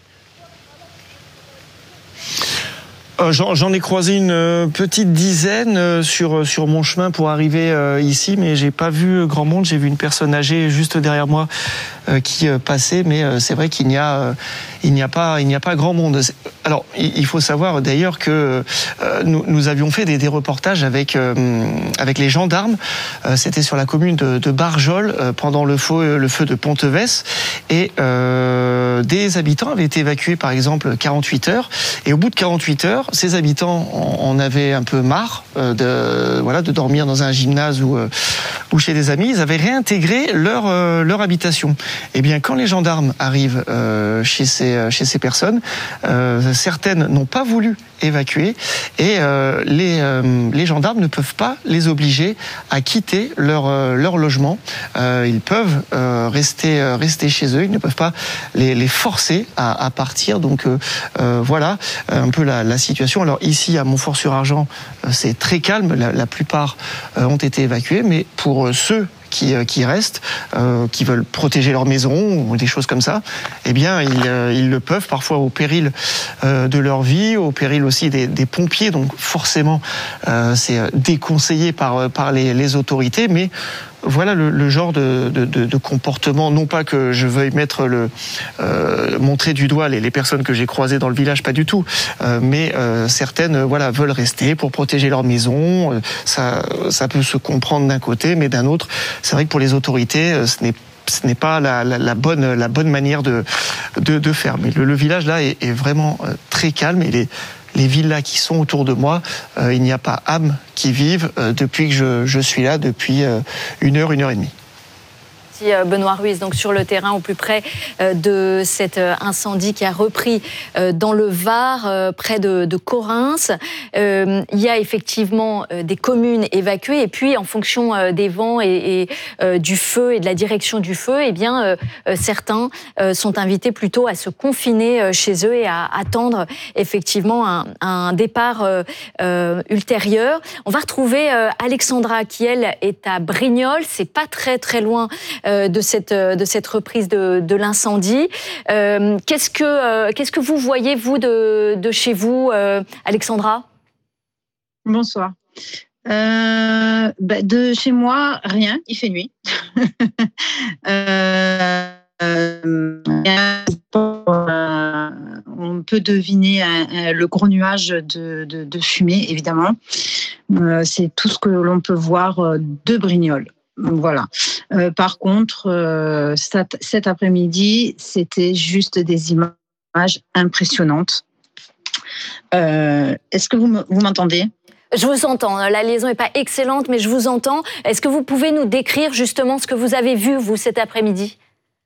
Euh, j'en, j'en ai croisé une petite dizaine euh, sur sur mon chemin pour arriver euh, ici, mais j'ai pas vu grand monde. J'ai vu une personne âgée juste derrière moi euh, qui euh, passait, mais euh, c'est vrai qu'il n'y a euh, il n'y a pas il n'y a pas grand monde. Alors il faut savoir d'ailleurs que euh, nous, nous avions fait des, des reportages avec euh, avec les gendarmes. Euh, c'était sur la commune de, de Barjol euh, pendant le feu le feu de Pontevès, et euh, des habitants avaient été évacués par exemple quarante-huit heures, et au bout de quarante-huit heures, ces habitants en avaient un peu marre euh, de voilà de dormir dans un gymnase ou euh, ou chez des amis. Ils avaient réintégré leur euh, leur habitation. Et bien quand les gendarmes arrivent euh, chez ces chez ces personnes, euh, certaines n'ont pas voulu évacuer, et euh, les euh, les gendarmes ne peuvent pas les obliger à quitter leur euh, leur logement. Euh, ils peuvent euh, rester euh, rester chez eux. Ils ne peuvent pas les les forcer à, à partir. Donc euh, euh, voilà un peu la, la situation. Alors ici à Montfort-sur-Argent, euh, c'est très calme. La, la plupart euh, ont été évacués, mais pour euh, ceux qui, qui restent, euh, qui veulent protéger leur maison ou des choses comme ça, eh bien, ils, euh, ils le peuvent, parfois au péril euh, de leur vie, au péril aussi des, des pompiers. Donc forcément, euh, c'est déconseillé par, par les, les autorités, mais voilà le, le genre de, de, de comportement. Non pas que je veuille mettre le euh, montrer du doigt les, les personnes que j'ai croisées dans le village, pas du tout. Euh, mais euh, certaines, voilà, veulent rester pour protéger leur maison. Ça, ça peut se comprendre d'un côté, mais d'un autre, c'est vrai que pour les autorités, ce n'est ce n'est pas la, la, la bonne la bonne manière de de, de faire. Mais le, le village là est, est vraiment très calme, et les Les villas qui sont autour de moi, euh, il n'y a pas âme qui vive euh, depuis que je, je suis là, depuis euh, une heure, une heure et demie. Benoît Ruiz, donc sur le terrain au plus près de cet incendie qui a repris dans le Var, près de, de Correns. Il y a effectivement des communes évacuées, et puis en fonction des vents et, et du feu et de la direction du feu, eh bien certains sont invités plutôt à se confiner chez eux et à attendre effectivement un, un départ ultérieur. On va retrouver Alexandra qui elle est à Brignoles, c'est pas très très loin de cette, de cette reprise de, de l'incendie. Euh, qu'est-ce, que, euh, qu'est-ce que vous voyez, vous, de, de chez vous, euh, Alexandra ? Bonsoir. Euh, bah de chez moi, rien, il fait nuit. euh, euh, on peut deviner un, un, le gros nuage de, de, de fumée, évidemment. Euh, c'est tout ce que l'on peut voir de Brignoles. Voilà. Euh, par contre, euh, cet, cet après-midi, c'était juste des images impressionnantes. Euh, est-ce que vous, me, vous m'entendez ? Je vous entends. La liaison n'est pas excellente, mais je vous entends. Est-ce que vous pouvez nous décrire justement ce que vous avez vu, vous, cet après-midi ?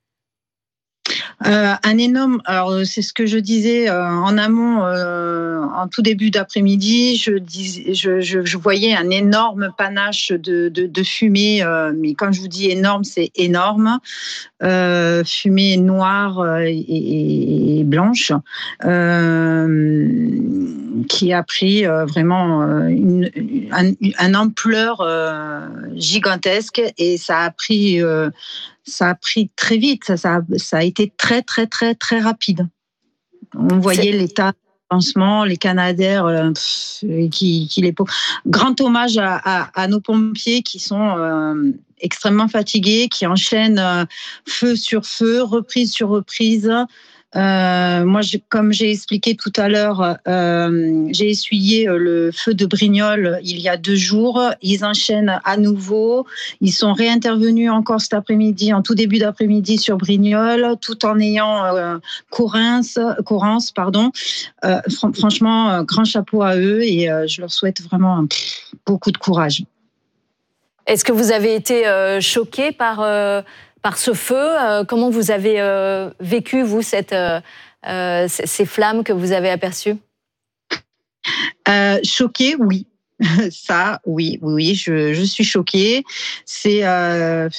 Euh, un énorme, alors c'est ce que je disais euh, en amont, euh, en tout début d'après-midi, je, dis, je, je, je voyais un énorme panache de, de, de fumée, euh, mais quand je vous dis énorme, c'est énorme, euh, fumée noire et, et, et blanche, euh, qui a pris euh, vraiment une, une, une ampleur euh, gigantesque, et ça a pris... Euh, Ça a pris très vite, ça, ça, ça a été très, très, très, très rapide. On voyait C'est... l'état d'avancement, les canadaires euh, qui, qui les... Grand hommage à, à, à nos pompiers qui sont euh, extrêmement fatigués, qui enchaînent euh, feu sur feu, reprise sur reprise. Euh, moi, j'ai, comme j'ai expliqué tout à l'heure, euh, j'ai essuyé le feu de Brignoles il y a deux jours. Ils enchaînent à nouveau. Ils sont réintervenus encore cet après-midi, en tout début d'après-midi sur Brignoles, tout en ayant euh, Correns, Correns, pardon. Euh, fr- franchement, euh, grand chapeau à eux et euh, je leur souhaite vraiment pff, beaucoup de courage. Est-ce que vous avez été euh, choqué par, euh, par ce feu ? euh, Comment vous avez euh, vécu, vous, cette, euh, euh, ces flammes que vous avez aperçues ? euh, Choqué, oui. Ça, oui, oui, oui, je, je suis choquée. C'est, euh,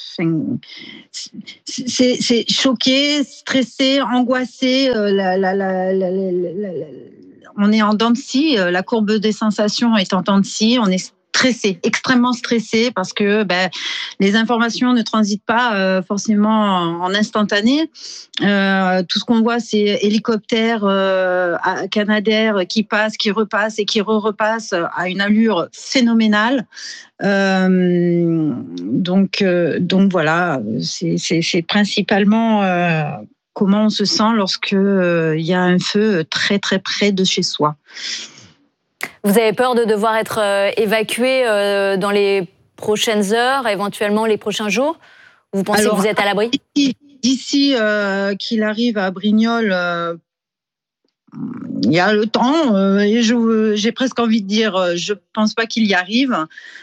c'est, c'est choqué, stressé, angoissé. Euh, la, la, la, la, la, la, la, on est en dents de scie. La courbe des sensations est en dents de scie. On est stressé, extrêmement stressé parce que ben, les informations ne transitent pas euh, forcément en instantané. Euh, tout ce qu'on voit, c'est hélicoptères euh, Canadair qui passent, qui repassent et qui re-repassent à une allure phénoménale. Euh, donc, euh, donc voilà, c'est, c'est, c'est principalement euh, comment on se sent lorsque euh, y a un feu très très près de chez soi. Vous avez peur de devoir être euh, évacué euh, dans les prochaines heures, éventuellement les prochains jours ? Vous pensez Alors, que vous êtes à l'abri ? D'ici, d'ici euh, qu'il arrive à Brignoles, euh, il y a le temps. Euh, et je, j'ai presque envie de dire, je ne pense pas qu'il y arrive.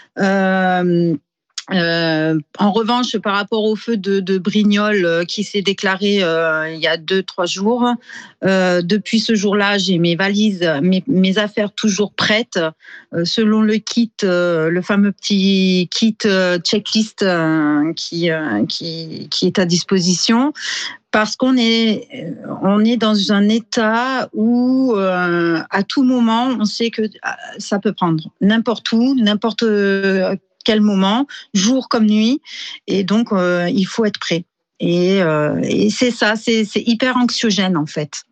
Euh, Euh, en revanche, par rapport au feu de, de Brignoles euh, qui s'est déclaré euh, il y a deux, trois jours, euh, depuis ce jour-là, j'ai mes valises, mes, mes affaires toujours prêtes, euh, selon le kit, euh, le fameux petit kit euh, checklist euh, qui, euh, qui, qui est à disposition. Parce qu'on est, on est dans un état où, euh, à tout moment, on sait que ça peut prendre n'importe où, n'importe quel moment, jour comme nuit, et donc euh, il faut être prêt. Et, euh, et c'est ça, c'est, c'est hyper anxiogène en fait.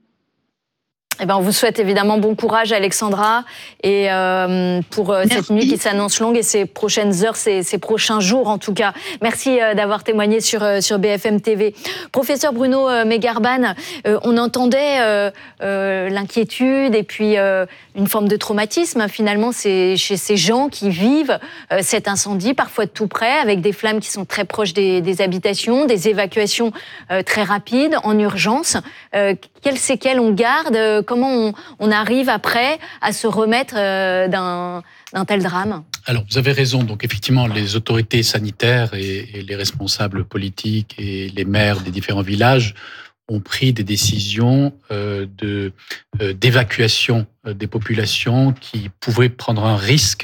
Eh ben, on vous souhaite évidemment bon courage, Alexandra, et euh, pour euh, cette nuit qui s'annonce longue et ces prochaines heures, ces, ces prochains jours en tout cas. Merci euh, d'avoir témoigné sur euh, sur B F M T V. Professeur Bruno euh, Megarban, euh, on entendait euh, euh, l'inquiétude et puis euh, une forme de traumatisme finalement, c'est chez ces gens qui vivent euh, cet incendie, parfois de tout près, avec des flammes qui sont très proches des, des habitations, des évacuations euh, très rapides, en urgence. Euh, quelles séquelles on garde ? Comment on, on arrive après à se remettre euh, d'un, d'un tel drame ? Alors, vous avez raison. Donc, effectivement, les autorités sanitaires et, et les responsables politiques et les maires des différents villages ont pris des décisions euh, de, euh, d'évacuation des populations qui pouvaient prendre un risque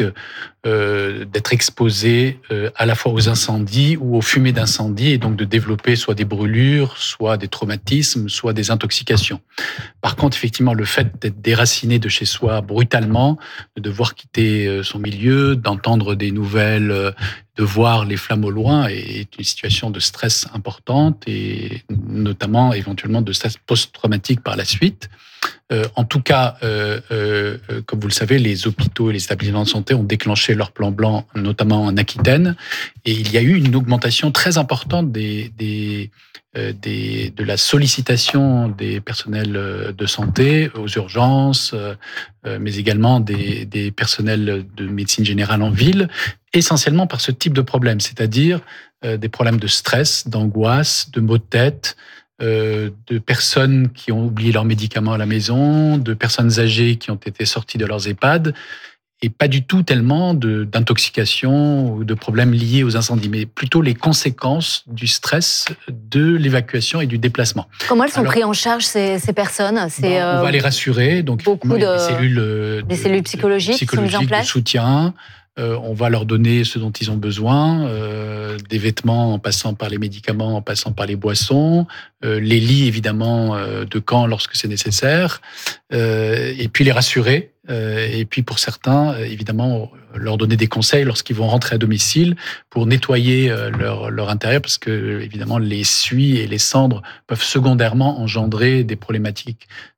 euh, d'être exposées euh, à la fois aux incendies ou aux fumées d'incendie et donc de développer soit des brûlures, soit des traumatismes, soit des intoxications. Par contre, effectivement, le fait d'être déraciné de chez soi brutalement, de devoir quitter son milieu, d'entendre des nouvelles, de voir les flammes au loin est une situation de stress importante et notamment éventuellement de stress post-traumatique par la suite. Euh, en tout cas, euh, euh, comme vous le savez, les hôpitaux et les établissements de santé ont déclenché leur plan blanc, notamment en Aquitaine, et il y a eu une augmentation très importante des, des, euh, des, de la sollicitation des personnels de santé aux urgences, euh, mais également des, des personnels de médecine générale en ville, essentiellement par ce type de problème, c'est-à-dire euh, des problèmes de stress, d'angoisse, de maux de tête, Euh, de personnes qui ont oublié leurs médicaments à la maison, de personnes âgées qui ont été sorties de leurs EHPAD, et pas du tout tellement de, d'intoxication ou de problèmes liés aux incendies, mais plutôt les conséquences du stress, de l'évacuation et du déplacement. Comment elles sont Alors, prises en charge, ces, ces personnes ? C'est, bon, on va euh, les rassurer, donc beaucoup il y a de, des cellules, de, des cellules psychologiques, de, psychologiques qui sont mises en place. de soutien. Euh, on va leur donner ce dont ils ont besoin, euh, des vêtements en passant par les médicaments, en passant par les boissons, euh, les lits évidemment euh, de camp lorsque c'est nécessaire, euh, et puis les rassurer. Euh, et puis pour certains, évidemment, leur donner des conseils lorsqu'ils vont rentrer à domicile pour nettoyer leur, leur intérieur, parce que évidemment les suies et les cendres peuvent secondairement engendrer des problématiques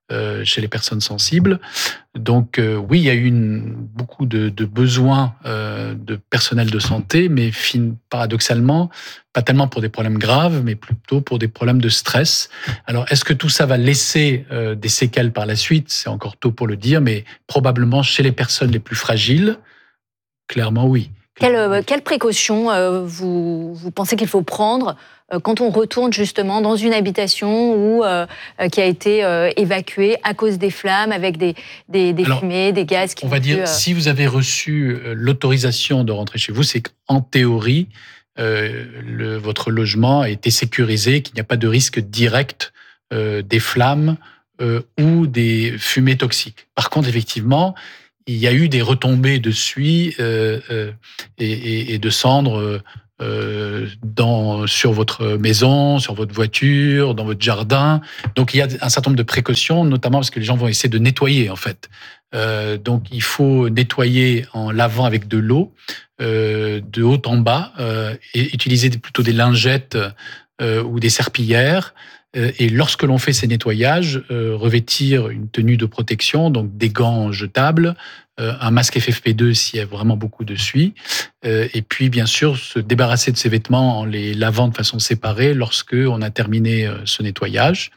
euh, chez les personnes sensibles. Donc euh, oui, il y a eu une, beaucoup de, de besoins euh, de personnel de santé, mais fin, paradoxalement, pas tellement pour des problèmes graves, mais plutôt pour des problèmes de stress. Alors, est-ce que tout ça va laisser euh, des séquelles par la suite ? C'est encore tôt pour le dire, mais probablement chez les personnes les plus fragiles, clairement oui. Quelle, euh, quelle précaution euh, vous, vous pensez qu'il faut prendre euh, quand on retourne justement dans une habitation où, euh, euh, qui a été euh, évacuée à cause des flammes, avec des, des, des Alors, fumées, des gaz qui on va dire, pu, euh... si vous avez reçu l'autorisation de rentrer chez vous, c'est qu'en théorie, euh, le, votre logement a été sécurisé, qu'il n'y a pas de risque direct euh, des flammes euh, ou des fumées toxiques. Par contre, effectivement, il y a eu des retombées de suie euh, euh, et, et, et de cendres euh, dans, sur votre maison, sur votre voiture, dans votre jardin. Donc, il y a un certain nombre de précautions, notamment parce que les gens vont essayer de nettoyer, en fait. Euh, donc, il faut nettoyer en lavant avec de l'eau, euh, de haut en bas, euh, et utiliser plutôt des lingettes euh, ou des serpillières. Et lorsque l'on fait ces nettoyages, euh, revêtir une tenue de protection, donc des gants jetables, euh, un masque F F P deux s'il y a vraiment beaucoup de suie, euh, et puis bien sûr se débarrasser de ces vêtements en les lavant de façon séparée lorsque on a terminé euh, ce nettoyage.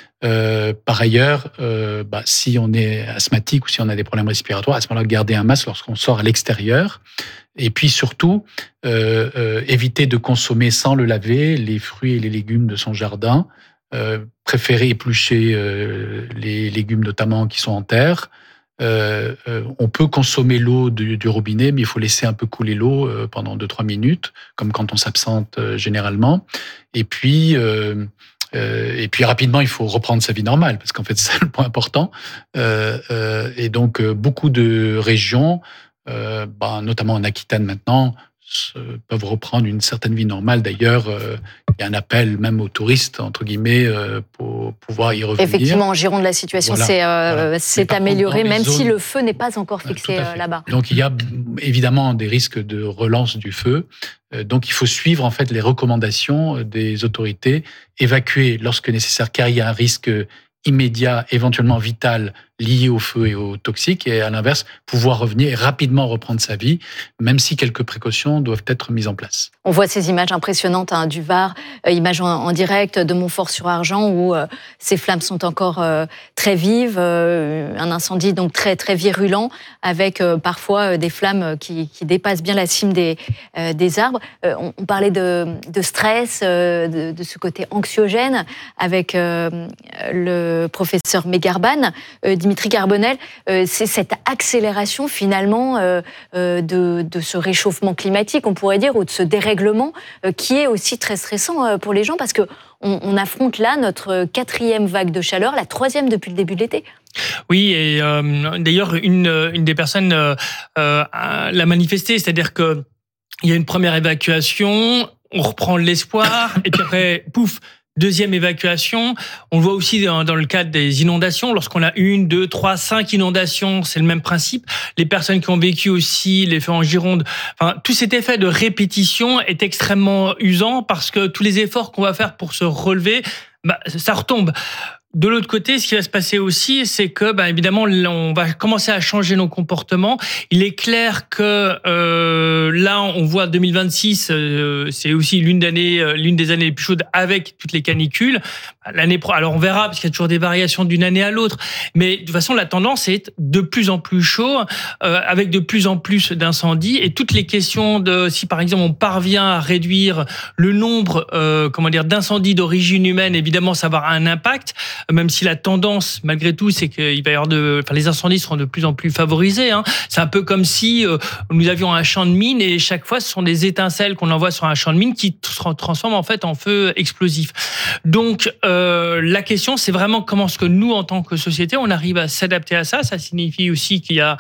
Euh, par ailleurs, euh, bah, si on est asthmatique ou si on a des problèmes respiratoires, à ce moment-là, garder un masque lorsqu'on sort à l'extérieur. Et puis surtout, euh, euh, éviter de consommer sans le laver les fruits et les légumes de son jardin. Euh, préférer éplucher euh, les légumes notamment qui sont en terre. Euh, euh, on peut consommer l'eau du, du robinet, mais il faut laisser un peu couler l'eau euh, pendant deux trois minutes, comme quand on s'absente euh, généralement. Et puis, euh, euh, et puis rapidement, il faut reprendre sa vie normale, parce qu'en fait, c'est le point important. Euh, euh, et donc, euh, beaucoup de régions, euh, bah, notamment en Aquitaine maintenant, peuvent reprendre une certaine vie normale. D'ailleurs, euh, il y a un appel même aux touristes, entre guillemets, euh, pour pouvoir y revenir. Effectivement, en Gironde, la situation voilà, s'est euh, voilà. s'est améliorée, même zones... si le feu n'est pas encore fixé euh, là-bas. Donc, il y a évidemment des risques de relance du feu. Euh, donc, il faut suivre en fait les recommandations des autorités, évacuer lorsque nécessaire, car il y a un risque immédiat, éventuellement vital, lié au feu et aux toxiques, et à l'inverse, pouvoir revenir et rapidement reprendre sa vie, même si quelques précautions doivent être mises en place. On voit ces images impressionnantes hein, du Var, euh, images en, en direct de Montfort-sur-Argent, où euh, ces flammes sont encore euh, très vives, euh, un incendie donc très très virulent, avec euh, parfois euh, des flammes qui, qui dépassent bien la cime des, euh, des arbres. Euh, on, on parlait de, de stress, euh, de, de ce côté anxiogène, avec euh, le professeur Megarban. Euh, Dimitri Carbonel, euh, c'est cette accélération finalement euh, euh, de, de ce réchauffement climatique, on pourrait dire, ou de ce dérèglement euh, qui est aussi très stressant euh, pour les gens, parce que on, on affronte là notre quatrième vague de chaleur, la troisième depuis le début de l'été. Oui, et euh, d'ailleurs, une, une des personnes euh, euh, l'a manifesté, c'est-à-dire que il y a une première évacuation, on reprend l'espoir, et puis après, pouf, deuxième évacuation. On le voit aussi dans, dans le cadre des inondations. Lorsqu'on a une, deux, trois, cinq inondations, c'est le même principe. Les personnes qui ont vécu aussi les feux en Gironde, enfin, tout cet effet de répétition est extrêmement usant, parce que tous les efforts qu'on va faire pour se relever, bah, ça retombe. De l'autre côté, ce qui va se passer aussi, c'est que, bah, évidemment, on va commencer à changer nos comportements. Il est clair que euh, là, on voit deux mille vingt-six, euh, c'est aussi l'une d'année, euh, l'une des années les plus chaudes avec toutes les canicules. L'année pro, alors on verra, parce qu'il y a toujours des variations d'une année à l'autre. Mais de toute façon, la tendance est de plus en plus chaud, euh, avec de plus en plus d'incendies. Et toutes les questions de si, par exemple, on parvient à réduire le nombre, euh, comment dire, d'incendies d'origine humaine, évidemment, ça va avoir un impact. Même si la tendance, malgré tout, c'est qu'il va y avoir de, enfin, les incendies seront de plus en plus favorisés. Hein. C'est un peu comme si euh, nous avions un champ de mine, et chaque fois, ce sont des étincelles qu'on envoie sur un champ de mine qui se transforment en fait en feu explosif. Donc, euh, la question, c'est vraiment comment est-ce que nous, en tant que société, on arrive à s'adapter à ça. Ça signifie aussi qu'il y a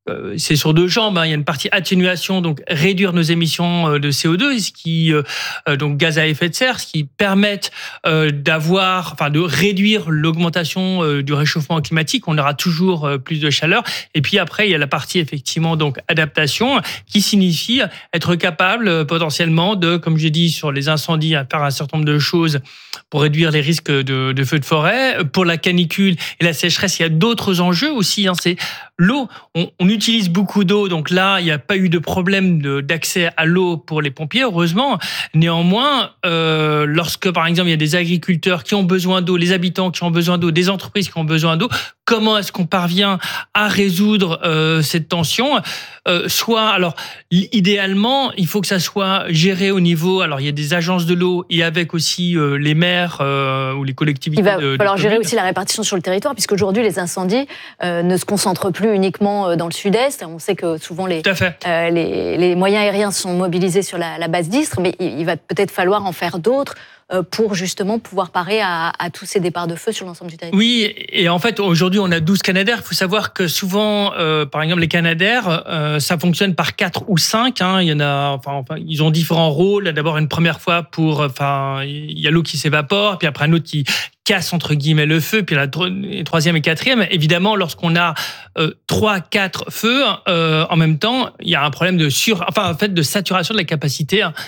euh, c'est sur deux jambes. Hein. Il y a une partie atténuation, donc réduire nos émissions de C O deux, ce qui euh, donc gaz à effet de serre, ce qui permettent euh, d'avoir, enfin de réduire l'augmentation euh, du réchauffement climatique. On aura toujours euh, plus de chaleur. Et puis après, il y a la partie effectivement donc adaptation, qui signifie être capable euh, potentiellement de, comme j'ai dit, sur les incendies, à faire un certain nombre de choses pour réduire les risques de, de feux de forêt. Pour la canicule et la sécheresse, il y a d'autres enjeux aussi. Hein, c'est l'eau. On, on utilise beaucoup d'eau, donc là, il n'y a pas eu de problème de, d'accès à l'eau pour les pompiers, heureusement. Néanmoins, euh, lorsque, par exemple, il y a des agriculteurs qui ont besoin d'eau, les habitants qui ont besoin d'eau, des entreprises qui ont besoin d'eau, comment est-ce qu'on parvient à résoudre euh, cette tension ? euh, Soit, alors, idéalement, il faut que ça soit géré au niveau, alors il y a des agences de l'eau et avec aussi euh, les maires euh, ou les collectivités. Il va de, falloir de gérer communes. aussi la répartition sur le territoire, puisqu'aujourd'hui, les incendies euh, ne se concentrent plus uniquement dans le sud-est. On sait que souvent, les, euh, les, les moyens aériens sont mobilisés sur la, la base d'Istres, mais il, il va peut-être falloir en faire d'autres pour justement pouvoir parer à, à tous ces départs de feu sur l'ensemble du territoire. Oui, et en fait, aujourd'hui, on a douze Canadair. Il faut savoir que souvent, euh, par exemple, les Canadair, euh, ça fonctionne par quatre ou cinq. Hein. Il y en a, enfin, enfin, ils ont différents rôles. D'abord, une première fois pour, enfin, il y a l'eau qui s'évapore, puis après un autre qui casse entre guillemets le feu, puis la troisième et quatrième. Évidemment, lorsqu'on a euh, trois, quatre feux euh, en même temps, il y a un problème de sur, enfin en fait de saturation de la capacité hein,